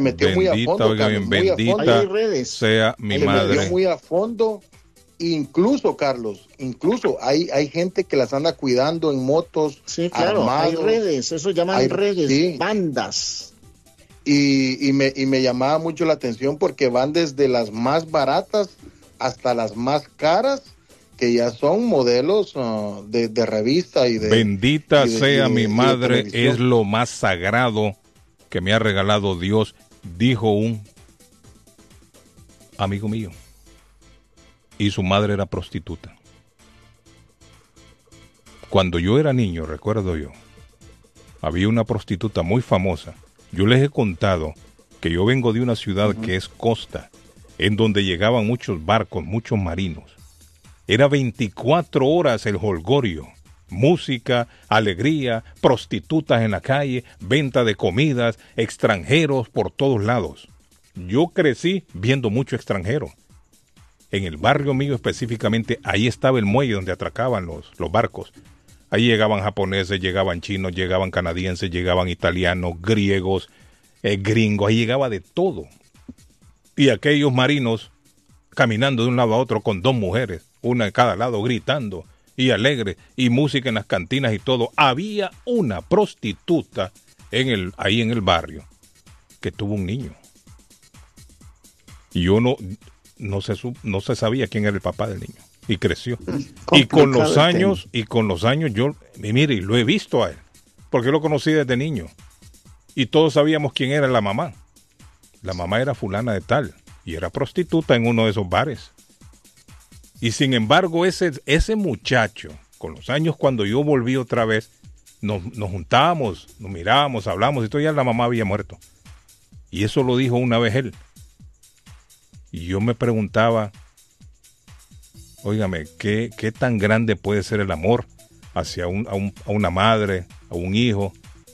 Speaker 2: Bendita sea mi madre. Se metió
Speaker 1: muy a fondo. Incluso, Carlos, hay gente que las anda cuidando en motos.
Speaker 4: Sí, claro, armados. Hay redes, eso llaman redes, sí. Bandas.
Speaker 1: Y me llamaba mucho la atención porque van desde las más baratas hasta las más caras, que ya son modelos de revista y de...
Speaker 2: Bendita sea mi madre, es lo más sagrado que me ha regalado Dios, dijo un amigo mío. Y su madre era prostituta. Cuando yo era niño, recuerdo yo, había una prostituta muy famosa. Yo les he contado que yo vengo de una ciudad que es costa, en donde llegaban muchos barcos, muchos marinos. Era 24 horas el jolgorio, música, alegría, prostitutas en la calle, venta de comidas, extranjeros por todos lados. Yo crecí viendo mucho extranjero. En el barrio mío específicamente, ahí estaba el muelle donde atracaban los barcos. Ahí llegaban japoneses, llegaban chinos, llegaban canadienses, llegaban italianos, griegos, gringos, ahí llegaba de todo. Y aquellos marinos caminando de un lado a otro con dos mujeres, una de cada lado, gritando y alegre, y música en las cantinas y todo. Había una prostituta ahí en el barrio que tuvo un niño. Y yo no se sabía quién era el papá del niño. Y creció. Y con los años yo, mire, lo he visto a él, porque yo lo conocí desde niño. Y todos sabíamos quién era la mamá. La mamá era fulana de tal y era prostituta en uno de esos bares. Y sin embargo, ese muchacho, con los años cuando yo volví otra vez, nos juntábamos, nos mirábamos, hablamos y todo, ya la mamá había muerto. Y eso lo dijo una vez él. Y yo me preguntaba, óigame, ¿qué tan grande puede ser el amor hacia a una madre, a un hijo?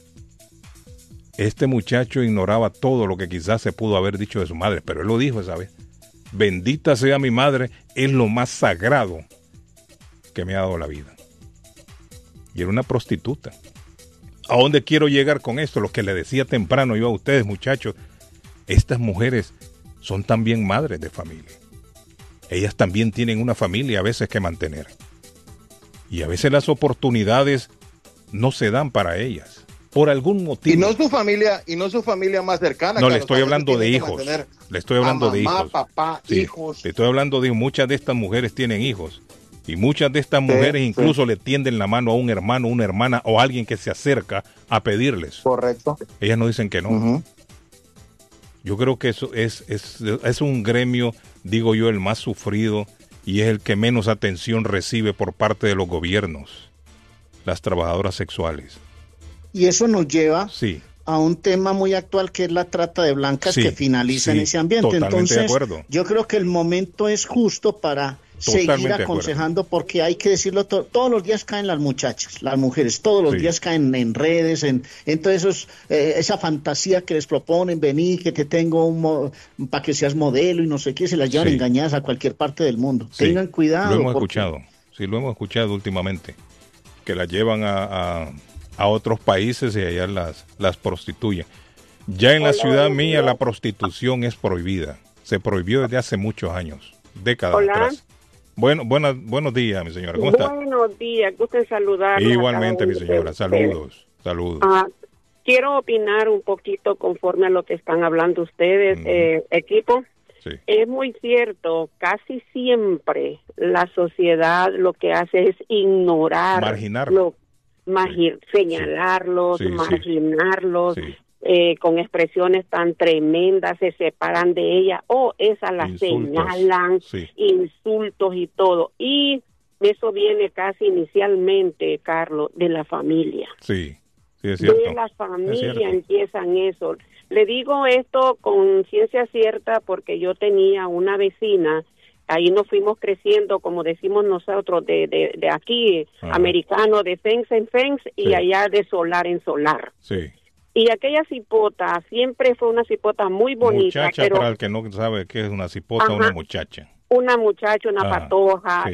Speaker 2: Este muchacho ignoraba todo lo que quizás se pudo haber dicho de su madre, pero él lo dijo esa vez. Bendita sea mi madre, es lo más sagrado que me ha dado la vida. Y era una prostituta. ¿A dónde quiero llegar con esto? Lo que le decía temprano yo a ustedes, muchachos. Estas mujeres son también madres de familia. Ellas también tienen una familia a veces que mantener. Y a veces las oportunidades no se dan para ellas. Por algún motivo.
Speaker 1: Y no su familia más cercana.
Speaker 2: No, le estoy hablando de hijos. Le estoy hablando de hijos.
Speaker 1: Papá, sí, hijos.
Speaker 2: Le estoy hablando de muchas de estas mujeres tienen hijos. Y muchas de estas mujeres incluso le tienden la mano a un hermano, una hermana o alguien que se acerca a pedirles.
Speaker 1: Correcto.
Speaker 2: Ellas no dicen que no. Yo creo que eso es un gremio, digo yo, el más sufrido y es el que menos atención recibe por parte de los gobiernos. Las trabajadoras sexuales.
Speaker 4: Y eso nos lleva a un tema muy actual que es la trata de blancas que finaliza en ese ambiente. Entonces, de acuerdo. Yo creo que el momento es justo para seguir aconsejando, porque hay que decirlo, todos los días caen las muchachas, las mujeres, todos los días caen en redes, en todos esa fantasía que les proponen, vení, que te tengo para que seas modelo y no sé qué, se las llevan engañadas a cualquier parte del mundo. Tengan cuidado.
Speaker 2: Lo hemos escuchado últimamente, que las llevan a otros países y allá las prostituyen. Ya en la ciudad mía la prostitución es prohibida. Se prohibió desde hace muchos años, décadas atrás. Buenos días, mi señora. ¿Cómo está?
Speaker 7: Buenos días, gusto en saludar.
Speaker 2: Igualmente, mi señora. Saludos.
Speaker 7: quiero opinar un poquito conforme a lo que están hablando ustedes, equipo. Sí. Es muy cierto, casi siempre la sociedad lo que hace es ignorar, señalarlos, marginarlos, con expresiones tan tremendas, se separan de ella, esa la señalan, insultos y todo. Y eso viene casi inicialmente, Carlos, de la familia.
Speaker 2: Sí, es cierto.
Speaker 7: De la familia empiezan eso. Le digo esto con ciencia cierta porque yo tenía una vecina, ahí nos fuimos creciendo, como decimos nosotros, de aquí, americano, de fence en fence, y allá de solar en solar.
Speaker 2: Sí.
Speaker 7: Y aquella cipota siempre fue una cipota muy bonita.
Speaker 2: Muchacha, pero, para el que no sabe qué es una cipota, una muchacha.
Speaker 7: Una muchacha, una patoja.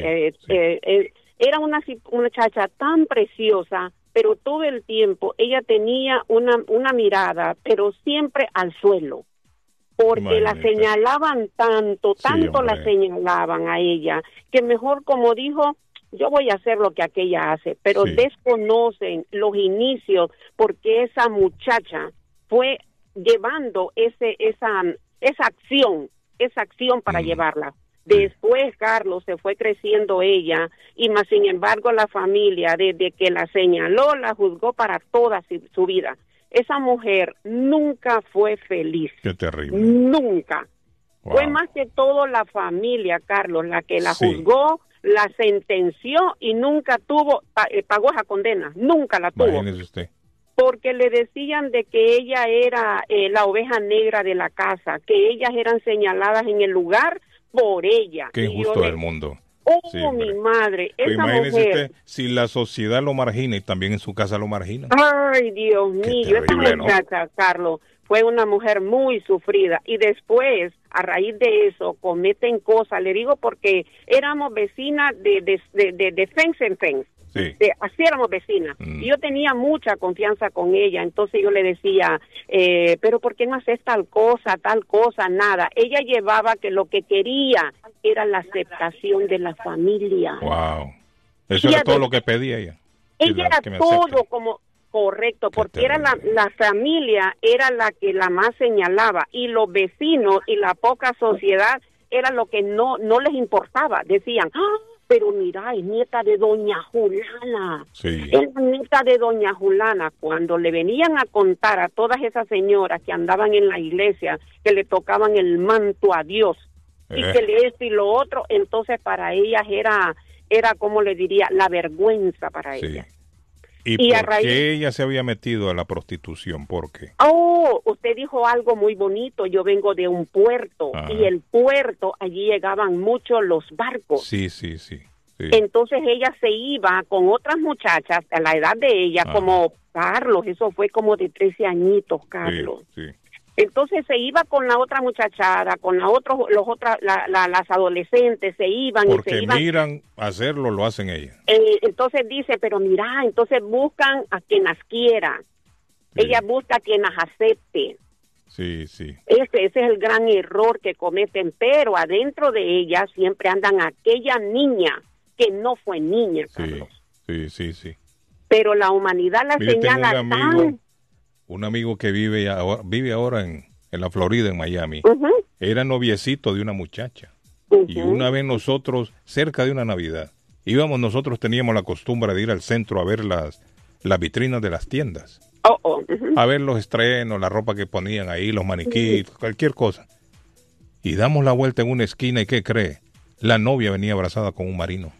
Speaker 7: Era una muchacha tan preciosa, pero todo el tiempo ella tenía una mirada, pero siempre al suelo, porque la señalaban tanto la señalaban a ella, que mejor, como dijo, yo voy a hacer lo que aquella hace, pero desconocen los inicios, porque esa muchacha fue llevando esa acción para llevarla. Después, Carlos, se fue creciendo ella, y más sin embargo la familia, desde que la señaló, la juzgó para toda su vida. Esa mujer nunca fue feliz.
Speaker 2: Qué terrible.
Speaker 7: Nunca. Wow. Fue más que todo la familia, Carlos, la que la juzgó, la sentenció y nunca pagó esa condena. Nunca la tuvo.
Speaker 2: Imagínese usted.
Speaker 7: Porque le decían de que ella era la oveja negra de la casa, que ellas eran señaladas en el lugar por ella.
Speaker 2: Qué injusto del mundo.
Speaker 7: Mi madre, esa
Speaker 2: imagínese
Speaker 7: mujer.
Speaker 2: Usted, si la sociedad lo margina y también en su casa lo margina.
Speaker 7: Ay, Dios mío, esa muchacha, Carlos, fue una mujer muy sufrida, y después, a raíz de eso, cometen cosas, le digo porque éramos vecinas de fence en fence.
Speaker 2: Sí.
Speaker 7: Así éramos vecinas. Y yo tenía mucha confianza con ella, entonces yo le decía, pero ¿por qué no haces tal cosa, nada? Ella llevaba que lo que quería era la aceptación de la familia.
Speaker 2: Wow. Eso era todo lo que pedía ella.
Speaker 7: Ella era todo como correcto, porque era la familia era la que la más señalaba, y los vecinos y la poca sociedad era lo que no les importaba. Decían, pero mira, es nieta de doña Julana.
Speaker 2: Sí.
Speaker 7: Es nieta de doña Julana. Cuando le venían a contar a todas esas señoras que andaban en la iglesia, que le tocaban el manto a Dios, y que le esto y lo otro, entonces para ellas era como le diría, la vergüenza para ellas.
Speaker 2: ¿Y por qué ella se había metido a la prostitución? ¿Por qué?
Speaker 7: Usted dijo algo muy bonito. Yo vengo de un puerto. Ajá. Y el puerto, allí llegaban muchos los barcos.
Speaker 2: Sí.
Speaker 7: Entonces ella se iba con otras muchachas a la edad de ella, como Carlos, eso fue como de 13 añitos, Carlos.
Speaker 2: Sí.
Speaker 7: Entonces se iba con la otra muchachada, con las adolescentes, se iban.
Speaker 2: Porque
Speaker 7: y se iban.
Speaker 2: Miran hacerlo, lo hacen ellas.
Speaker 7: Entonces dice, pero mira, entonces buscan a quien las quiera. Sí. Ella busca a quien las acepte.
Speaker 2: Sí.
Speaker 7: Ese es el gran error que cometen, pero adentro de ella siempre andan aquella niña que no fue niña, Carlos.
Speaker 2: Sí.
Speaker 7: Pero la humanidad la señala
Speaker 2: un amigo que vive ahora en la Florida, en Miami, era noviecito de una muchacha. Y una vez nosotros, cerca de una Navidad, nosotros teníamos la costumbre de ir al centro a ver las vitrinas de las tiendas. A ver los estrenos, la ropa que ponían ahí, los maniquíes, cualquier cosa. Y damos la vuelta en una esquina, ¿y qué cree? La novia venía abrazada con un marino.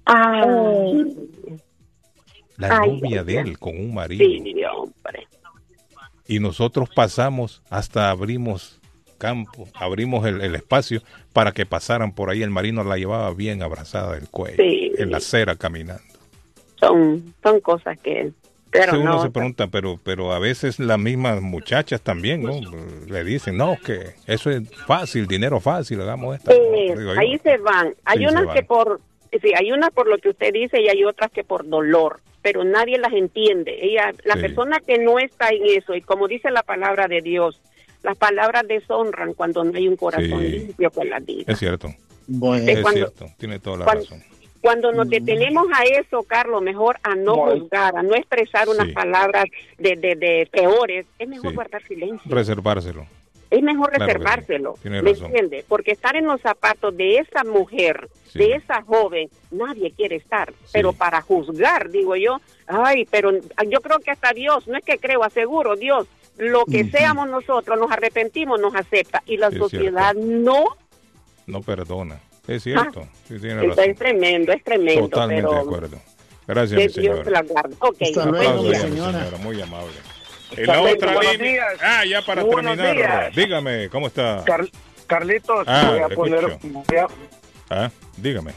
Speaker 2: La novia de él con un marino.
Speaker 7: Sí, hombre.
Speaker 2: Y nosotros pasamos, hasta abrimos campo, abrimos el espacio para que pasaran por ahí. El marino la llevaba bien abrazada del cuello, en la acera caminando.
Speaker 7: Son cosas que... Pero
Speaker 2: uno se pregunta, pero a veces las mismas muchachas también, ¿no? Le dicen, no, que eso es fácil, dinero fácil, hagamos esto.
Speaker 7: Ahí se van. Hay unas que hay unas por lo que usted dice y hay otras que por dolor, pero nadie las entiende. La persona que no está en eso, y como dice la palabra de Dios, las palabras deshonran cuando no hay un corazón limpio con las vidas.
Speaker 2: Es cierto.
Speaker 7: Bueno,
Speaker 2: es cierto, tiene toda la razón.
Speaker 7: Cuando nos detenemos a eso, Carlos, mejor a no juzgar, a no expresar unas palabras de peores, es mejor guardar silencio.
Speaker 2: Reservárselo.
Speaker 7: Es mejor reservárselo, ¿me entiende? Porque estar en los zapatos de esa mujer, de esa joven, nadie quiere estar. Pero para juzgar, digo yo, pero yo creo que hasta Dios, no es que creo, aseguro, Dios, lo que seamos nosotros, nos arrepentimos, nos acepta. Y la sociedad no
Speaker 2: perdona. Es cierto. Sí, tiene razón.
Speaker 7: Es tremendo.
Speaker 2: Totalmente de acuerdo. Gracias, mi señora.
Speaker 7: Dios la guarda. Okay.
Speaker 2: Hasta luego, señora. Muy amable. En la otra línea. Ya para terminar. Dígame, ¿cómo está?
Speaker 8: Carlitos, voy a poner.
Speaker 2: Dígame.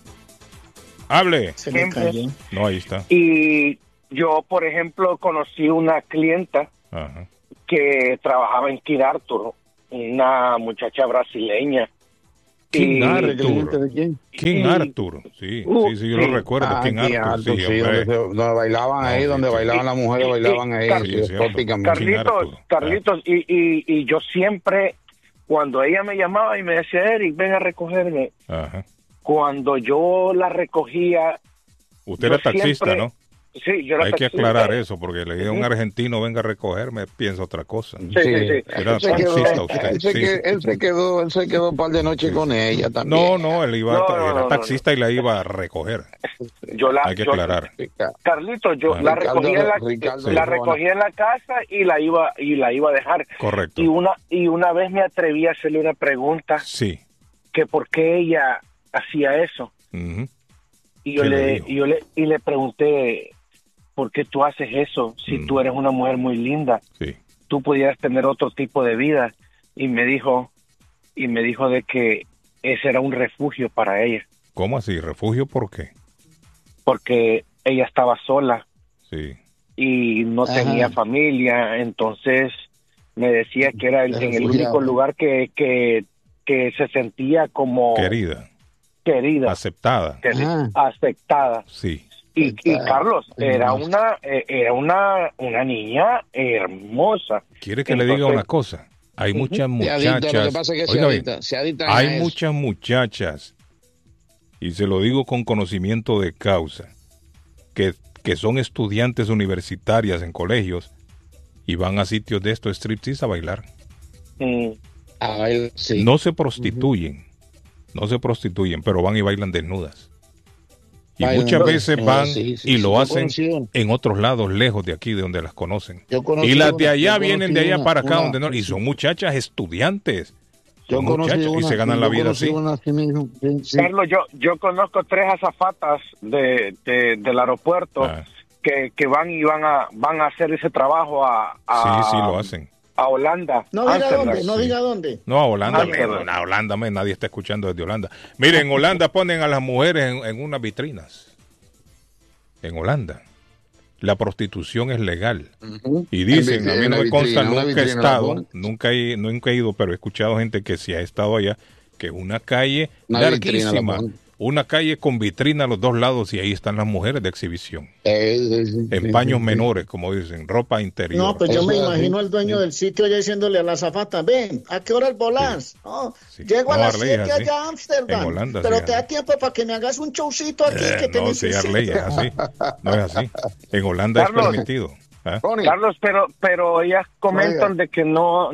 Speaker 2: Hable. No, ahí está.
Speaker 8: Y yo, por ejemplo, conocí una clienta que trabajaba en King Arthur, una muchacha brasileña.
Speaker 2: King Arthur. King Arthur, sí, yo lo recuerdo. King Arthur,
Speaker 5: donde bailaban ahí, donde bailaban las mujeres, bailaban ahí.
Speaker 8: Carlitos, y yo siempre, cuando ella me llamaba y me decía, Eric, ven a recogerme, cuando yo la recogía.
Speaker 2: Usted era taxista, ¿no?
Speaker 8: Sí, yo era
Speaker 2: taxista. Hay que aclarar eso, porque le dije a un argentino venga a recogerme, piensa otra cosa.
Speaker 8: Sí.
Speaker 2: Era taxista usted.
Speaker 5: Él se quedó un par de noches con ella también.
Speaker 2: No, él era taxista y la iba a recoger. Hay que aclarar.
Speaker 8: Carlitos, yo la recogía en la casa y la iba a dejar.
Speaker 2: Correcto.
Speaker 8: Y una vez me atreví a hacerle una pregunta.
Speaker 2: Sí.
Speaker 8: Que por qué ella hacía eso. Y yo le pregunté, ¿por qué tú haces eso? Si tú eres una mujer muy linda, tú pudieras tener otro tipo de vida. Y me dijo de que ese era un refugio para ella.
Speaker 2: ¿Cómo así? ¿Refugio por qué?
Speaker 8: Porque ella estaba sola.
Speaker 2: Sí.
Speaker 8: Y no tenía familia, entonces me decía que era en el único lugar que se sentía como
Speaker 2: querida, aceptada.
Speaker 8: Aceptada.
Speaker 2: Sí.
Speaker 8: Y Carlos era una niña hermosa.
Speaker 2: ¿Quiere que le diga una cosa? Hay muchas muchachas. Hay muchas muchachas, y se lo digo con conocimiento de causa, que son estudiantes universitarias en colegios y van a sitios de estos striptease a bailar. No se prostituyen, pero van y bailan desnudas. Y muchas veces van y lo hacen en otros lados, lejos de aquí, de donde las conocen. Y las de allá vienen de allá para acá, donde no. Y son muchachas estudiantes. Y se ganan la vida así.
Speaker 8: Carlos, yo conozco 3 azafatas del aeropuerto que van a hacer ese trabajo
Speaker 2: sí, lo hacen.
Speaker 8: A Holanda.
Speaker 4: No diga dónde.
Speaker 2: No, a Holanda. Nadie está escuchando desde Holanda. Miren, en Holanda ponen a las mujeres en unas vitrinas. En Holanda. La prostitución es legal. Y dicen, a mí no me consta, nunca he estado, nunca he ido, pero he escuchado gente que sí ha estado allá, que es una calle larguísima. Una calle con vitrina a los dos lados y ahí están las mujeres de exhibición. En paños menores, como dicen, ropa interior.
Speaker 4: No, pues yo me imagino al dueño del sitio ya diciéndole a la azafata, ven, ¿a qué hora el volás? Llego a las 7 allá a Ámsterdam,
Speaker 2: Holanda,
Speaker 4: pero te da tiempo para que me hagas un showcito aquí que te necesito.
Speaker 2: Arley, es así. No es así. En Holanda Carlos, es permitido.
Speaker 8: Carlos, pero ellas comentan de que no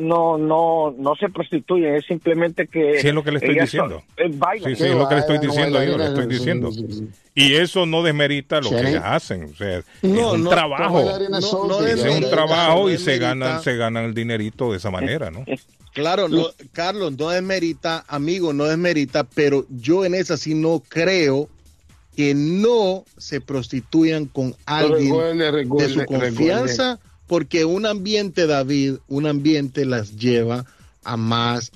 Speaker 8: se prostituyen, es simplemente que
Speaker 2: sí, es lo que le estoy diciendo. Sí, es lo que le estoy diciendo yo, le estoy diciendo. Y eso no desmerita lo que ellas hacen, o sea, es un trabajo. Es un trabajo y se ganan el dinerito de esa manera, ¿no?
Speaker 1: Claro, Carlos, no desmerita, amigo, no desmerita, pero yo en esa sí no creo que no se prostituyan con alguien de su confianza, porque un ambiente, David, las lleva a más.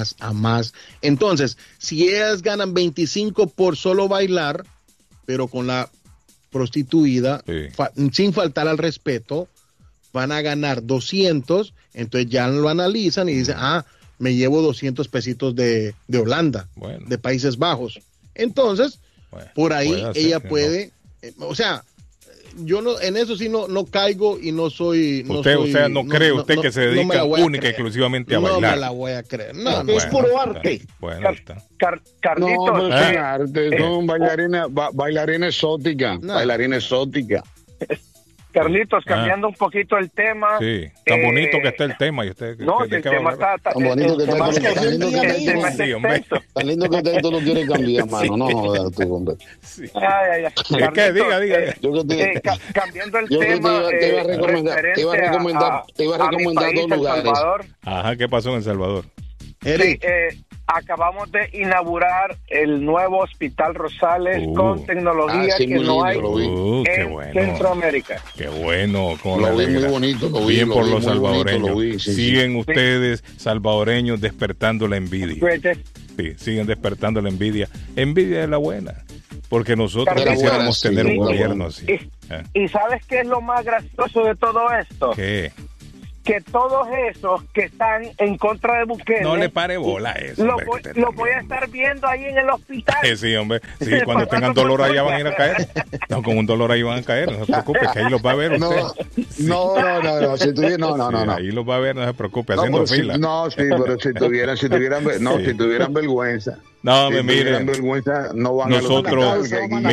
Speaker 1: Entonces, si ellas ganan 25 por solo bailar, pero con la prostituida, sin faltar al respeto, van a ganar 200, entonces ya lo analizan y dicen, me llevo 200 pesitos de Holanda, de Países Bajos. Entonces, por ahí ella puede, o sea, yo no, en eso sí no caigo y no soy.
Speaker 2: No cree usted que se dedica única y exclusivamente a bailar.
Speaker 1: No me la voy a creer. No,
Speaker 4: es puro arte.
Speaker 2: Bueno, está.
Speaker 8: Carlitos.
Speaker 5: No, es arte, son bailarina exótica. Bailarina exótica.
Speaker 8: Carlitos, cambiando un poquito el tema.
Speaker 2: Sí, tan bonito que está el tema. Y usted,
Speaker 8: no, el tema está tan bonito que está.
Speaker 5: Tan lindo que está y tú lo quieres cambiar, mano. No jodas tú, hombre.
Speaker 2: Sí. Es que diga.
Speaker 8: Cambiando el tema.
Speaker 5: Te iba a recomendar 2 lugares.
Speaker 2: Ajá, ¿qué pasó en El Salvador?
Speaker 8: Sí, acabamos de inaugurar el nuevo Hospital Rosales con tecnología que no hay en Centroamérica.
Speaker 2: Qué bueno.
Speaker 5: Lo vi muy bonito.
Speaker 2: Bien por los salvadoreños. Siguen ustedes, salvadoreños, despertando la envidia. Sí, siguen despertando la envidia. Envidia de la buena. Porque nosotros quisiéramos tener un gobierno así.
Speaker 8: ¿Y sabes qué es lo más gracioso de todo esto?
Speaker 2: ¿Qué?
Speaker 8: Que todos esos que están en contra de Bukele...
Speaker 2: No le pare bola a eso.
Speaker 8: Lo voy a estar viendo ahí en el hospital.
Speaker 2: Sí, hombre. Sí, cuando tengan dolor allá van a ir a caer. No, con un dolor ahí van a caer. No se preocupe, que ahí los va a ver usted.
Speaker 5: No. Si
Speaker 2: ahí los va a ver, no se preocupe, haciendo fila.
Speaker 5: Pero si tuvieran vergüenza.
Speaker 2: No, mire,
Speaker 5: vergüenza, no van
Speaker 2: nosotros,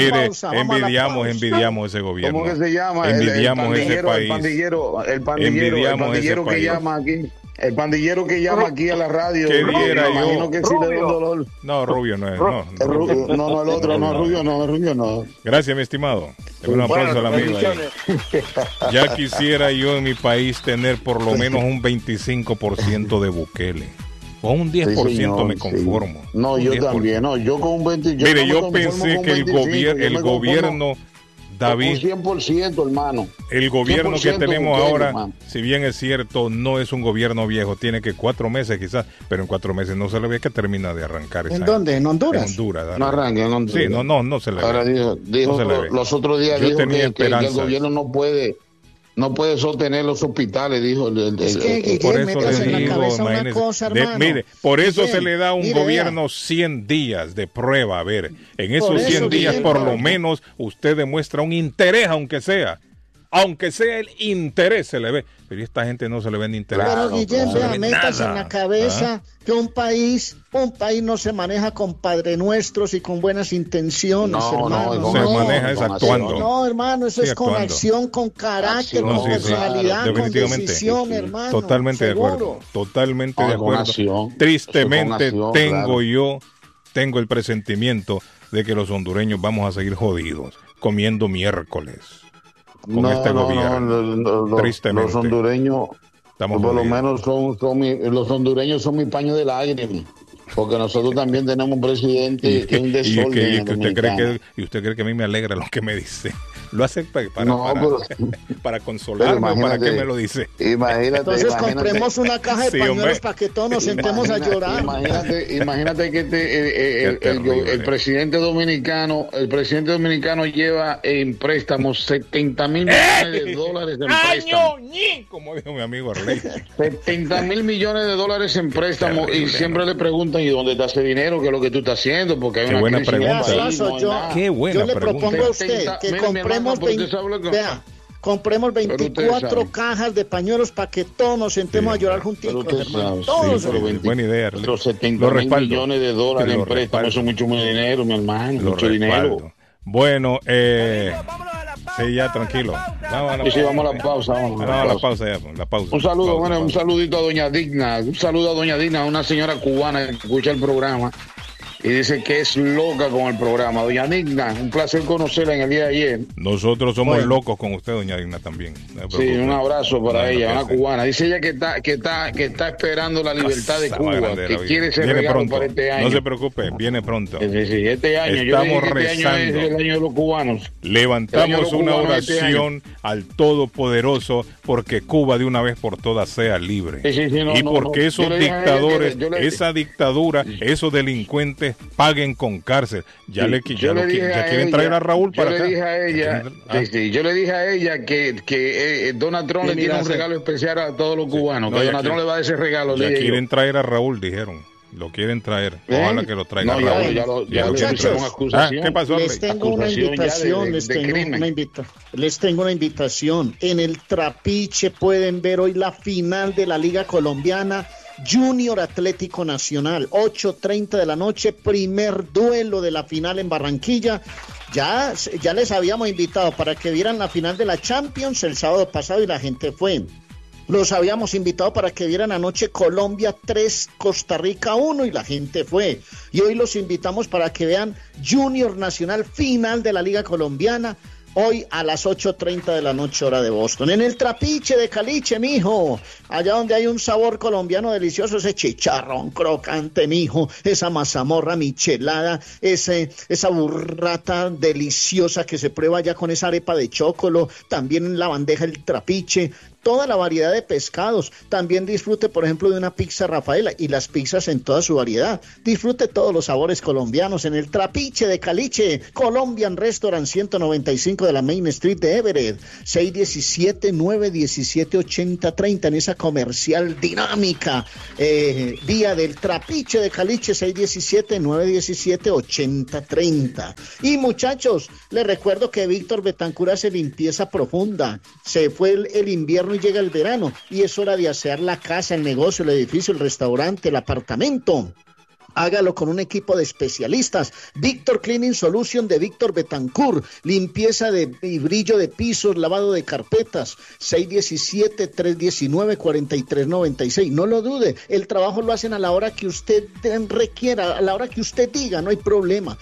Speaker 2: envidiamos ese gobierno.
Speaker 5: ¿Cómo que se llama?
Speaker 2: Envidiamos ese país.
Speaker 5: El pandillero que llama aquí. El pandillero que llama aquí a la radio.
Speaker 2: ¿Qué diera
Speaker 5: yo? Que sí le da un dolor.
Speaker 2: No, Rubio no es.
Speaker 5: No, el otro, Rubio no.
Speaker 2: Gracias, mi estimado. Un aplauso al amigo ahí. Ya quisiera yo en mi país tener por lo menos un 25% de Bukele. Con un 10% me conformo.
Speaker 5: Sí. No, yo también, yo con un 20%.
Speaker 2: Mire, yo pensé que el gobierno, David,
Speaker 5: un 100%, hermano.
Speaker 2: El gobierno que tenemos ahora, hermano, si bien es cierto, no es un gobierno viejo, tiene que 4 meses quizás, pero en 4 meses no se le ve que termina de arrancar.
Speaker 4: ¿En dónde? ¿En Honduras?
Speaker 2: En Honduras.
Speaker 5: No arranca en Honduras.
Speaker 2: Sí, no se le ve.
Speaker 5: Ahora dijo los otros días dijo que el gobierno no puede sostener los hospitales, dijo
Speaker 2: por eso le digo, mire, por eso se le da un gobierno 100 días de prueba. A ver, en esos 100 días por lo menos usted demuestra un interés, aunque sea el interés se le ve, pero esta gente no se le ve ni interés.
Speaker 4: Pero Guillén, métase en la cabeza que un país no se maneja con Padre Nuestros y con buenas intenciones, hermano.
Speaker 2: Se maneja es actuando.
Speaker 4: No, hermano, eso es con acción, con carácter, con personalidad, con decisión, hermano.
Speaker 2: Totalmente de acuerdo. Tristemente tengo el presentimiento de que los hondureños vamos a seguir jodidos, comiendo miércoles. Este gobierno. Tristemente.
Speaker 5: Los hondureños, por lo menos los hondureños son mi paño de lágrimas, porque nosotros también tenemos un presidente que es un desorden.
Speaker 2: ¿Y usted cree que a mí me alegra lo que me dice? Lo hace para consolarme, o para qué me lo dice.
Speaker 4: Entonces compremos una caja de pañuelos para que todos nos sentemos a llorar.
Speaker 5: Imagínate que el presidente dominicano lleva en préstamos 70 mil millones de dólares en préstamos.
Speaker 2: Como dijo mi amigo Arley.
Speaker 5: 70 mil millones de dólares en préstamos, y siempre le preguntan, ¿y dónde está ese dinero? ¿Qué es lo que tú estás haciendo? Porque hay
Speaker 2: una buena pregunta.
Speaker 4: Qué buena pregunta. Yo le propongo a usted que compremos 24 cajas de pañuelos para que todos nos sentemos a llorar juntitos, hermano.
Speaker 2: Buena idea.
Speaker 5: Los 70 mil millones de dólares en préstamos son mucho dinero, mi hermano. Mucho dinero.
Speaker 2: Bueno, sí, ya tranquilo.
Speaker 5: Vamos a la pausa.
Speaker 2: Vamos a la pausa ya.
Speaker 5: Un saludo, un saludito a Doña Digna. Un saludo a Doña Digna, una señora cubana que escucha el programa y dice que es loca con el programa. Doña Digna, un placer conocerla en el día de ayer.
Speaker 2: Nosotros somos locos con usted, Doña Digna, también.
Speaker 5: Sí, un abrazo para ella, una cubana. Dice ella que está esperando la libertad de Cuba, que quiere ser regalo para este año.
Speaker 2: No se preocupe, viene pronto.
Speaker 5: Sí, este año.
Speaker 2: Estamos rezando.
Speaker 5: Este año es el año de los cubanos.
Speaker 2: Levantamos una oración al Todopoderoso porque Cuba de una vez por todas sea libre. Y porque esos dictadores, esa dictadura, esos delincuentes paguen con cárcel. Ya quieren traer a Raúl para acá.
Speaker 5: Yo le dije a ella que Donald Trump le tiene un regalo especial a todos los cubanos, que Donald Trump le va a dar ese regalo.
Speaker 2: Ya quieren traer a Raúl, dijeron. Lo quieren traer. Ojalá que lo traigan.
Speaker 5: No,
Speaker 4: ¿qué pasó? Les tengo una invitación. Les tengo una invitación. En el Trapiche pueden ver hoy la final de la Liga Colombiana Junior Atlético Nacional, 8:30 de la noche, primer duelo de la final en Barranquilla. Ya les habíamos invitado para que vieran la final de la Champions el sábado pasado y la gente fue. Los habíamos invitado para que vieran anoche Colombia 3, Costa Rica 1 y la gente fue. Y hoy los invitamos para que vean Junior Nacional, final de la Liga Colombiana. Hoy a las 8:30 de la noche, hora de Boston. En el Trapiche de Caliche, mijo. Allá donde hay un sabor colombiano delicioso, ese chicharrón crocante, mijo. Esa mazamorra michelada, esa burrata deliciosa que se prueba ya con esa arepa de chocolo. También en la bandeja el Trapiche. Toda la variedad de pescados. También disfrute, por ejemplo, de una pizza Rafaela y las pizzas en toda su variedad. Disfrute todos los sabores colombianos en el Trapiche de Caliche, Colombian Restaurant 195 de la Main Street de Everett, 617-917-8030 en esa comercial dinámica. Día del Trapiche de Caliche, 617-917-8030. Y muchachos, les recuerdo que Víctor Betancur hace limpieza profunda. Se fue el invierno y llega el verano y es hora de asear la casa, el negocio, el edificio, el restaurante, el apartamento. Hágalo con un equipo de especialistas. Víctor Cleaning Solution de Víctor Betancur. Limpieza y brillo de pisos, lavado de carpetas. 617-319-4396. No lo dude, el trabajo lo hacen a la hora que usted requiera, a la hora que usted diga, no hay problema.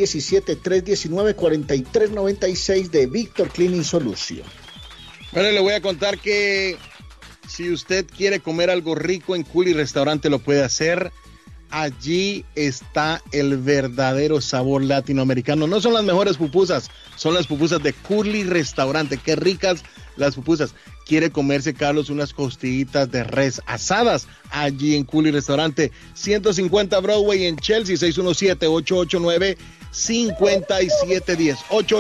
Speaker 4: 617-319-4396 de Víctor Cleaning Solution.
Speaker 1: Bueno, le voy a contar que si usted quiere comer algo rico en Culi Restaurante lo puede hacer. Allí está el verdadero sabor latinoamericano. No son las mejores pupusas, son las pupusas de Curly Restaurante. Qué ricas las pupusas. Quiere comerse, Carlos, unas costillitas de res asadas allí en Curly Restaurante. 150 Broadway en Chelsea, 617-889-5710.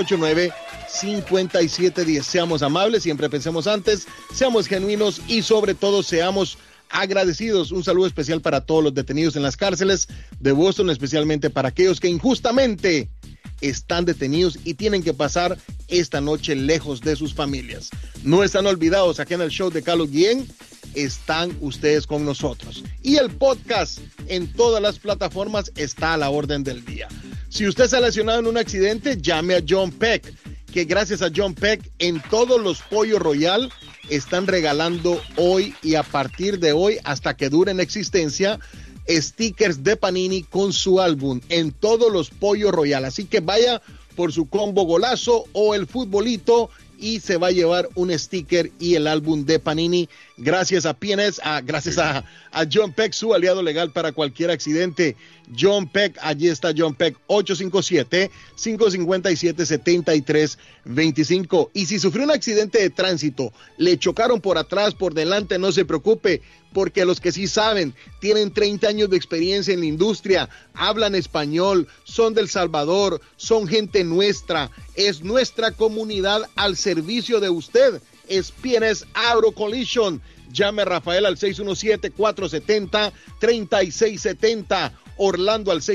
Speaker 1: 889-5710. Seamos amables, siempre pensemos antes, seamos genuinos y sobre todo seamos agradecidos. Un saludo especial para todos los detenidos en las cárceles de Boston, especialmente para aquellos que injustamente están detenidos y tienen que pasar esta noche lejos de sus familias. No están olvidados, aquí en el show de Carlos Guillén están ustedes con nosotros. Y el podcast en todas las plataformas está a la orden del día. Si usted se ha lesionado en un accidente, llame a John Peck, que gracias a John Peck en todos los Pollo Royal están regalando hoy y a partir de hoy hasta que duren existencia stickers de Panini con su álbum en todos los Pollo Royal. Así que vaya por su combo golazo o el futbolito y se va a llevar un sticker y el álbum de Panini gracias a PNS, gracias a John Peck, su aliado legal para cualquier accidente. John Peck, allí está John Peck, 857-557-7325. Y si sufrió un accidente de tránsito, le chocaron por atrás, por delante, no se preocupe, porque los que sí saben, tienen 30 años de experiencia en la industria, hablan español, son del Salvador, son gente nuestra, es nuestra comunidad al servicio de usted. Es PNS Auto Collision. Llame a Rafael al 617-470-3670. Orlando al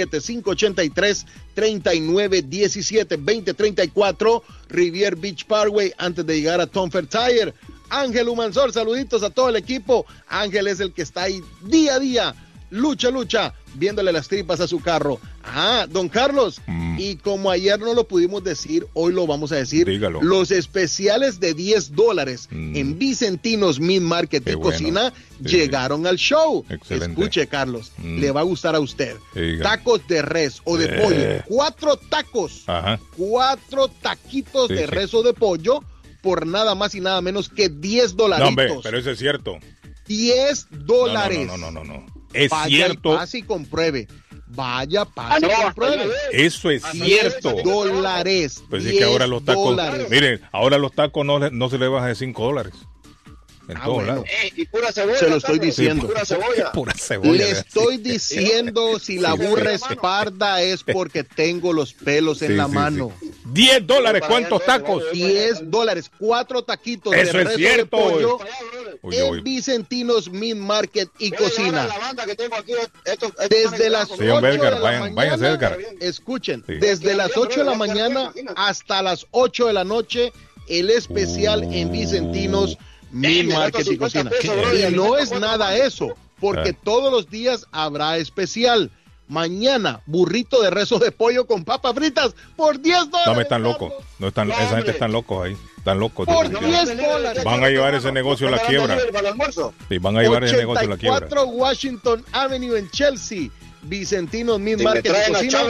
Speaker 1: 617-583-3917-2034. Rivier Beach Parkway antes de llegar a Tom Fair Tire. Ángel Humansor, saluditos a todo el equipo. Ángel es el que está ahí día a día, lucha, viéndole las tripas a su carro. Don Carlos, y como ayer no lo pudimos decir, hoy lo vamos a decir.
Speaker 2: Dígalo.
Speaker 1: Los especiales de $10 en Vicentinos Meat Market y Cocina llegaron al show.
Speaker 2: Excelente.
Speaker 1: Escuche, Carlos, le va a gustar a usted. Tacos de res o de pollo, 4 tacos, 4 taquitos de res o de pollo por nada más y nada menos que $10.
Speaker 2: No, hombre, pero eso es cierto.
Speaker 1: $10.
Speaker 2: No. Es cierto.
Speaker 1: Vaya, pase y compruebe. Vaya, pase y compruebe.
Speaker 2: Eso es cierto.
Speaker 1: $10.
Speaker 2: Pues es que ahora los tacos, miren, ahora los tacos no se le bajan de $5. En todos lados.
Speaker 4: Y pura cebolla.
Speaker 1: Se lo estoy diciendo.
Speaker 4: Pura cebolla.
Speaker 2: Pura cebolla.
Speaker 1: Le estoy diciendo, si la burra es parda es porque tengo los pelos en la mano.
Speaker 2: $10, ¿cuántos tacos?
Speaker 1: $10, 4 taquitos
Speaker 2: eso
Speaker 1: de
Speaker 2: es
Speaker 1: res
Speaker 2: cierto.
Speaker 1: de pollo en Vicentinos Meat Market y Cocina. Desde las 8 de la mañana, escuchen, desde las 8 de la mañana hasta las 8 de la noche, el especial en Vicentinos Meat Market y Cocina. Y no es nada eso, porque todos los días habrá especial. Mañana, burrito de rezo de pollo con papas fritas por $10.
Speaker 2: No me están locos. No están, esa gente están locos ahí. Están locos.
Speaker 1: Por $10.
Speaker 2: Van a llevar ese negocio a la quiebra. Sí, van a llevar ese negocio a la quiebra.
Speaker 1: 84 Washington Avenue en Chelsea. Vicentinos Meat Market y Cocina.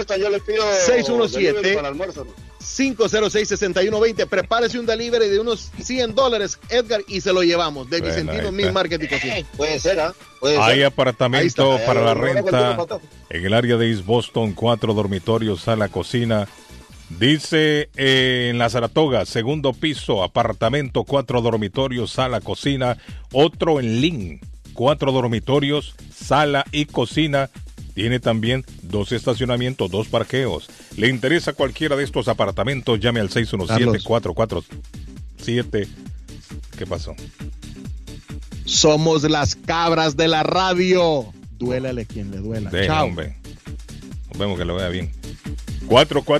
Speaker 1: 617-506-6120. Prepárese un delivery de unos $100, Edgar, y se lo llevamos. De Vicentinos Meat Market y Cocina.
Speaker 6: Puede ser, ¿ah?
Speaker 2: Hay apartamento para la renta en el área de East Boston, 4 dormitorios, sala, cocina. Dice en la Saratoga, segundo piso, apartamento, 4 dormitorios, sala, cocina. Otro en Lynn, 4 dormitorios, sala y cocina. Tiene también 2 estacionamientos, 2 parqueos. ¿Le interesa cualquiera de estos apartamentos? Llame al 617-447. ¿Qué pasó?
Speaker 1: Somos las cabras de la radio. Duélale quien le duela.
Speaker 2: Chao. Hombre. Nos vemos, que lo vea bien. 4-4.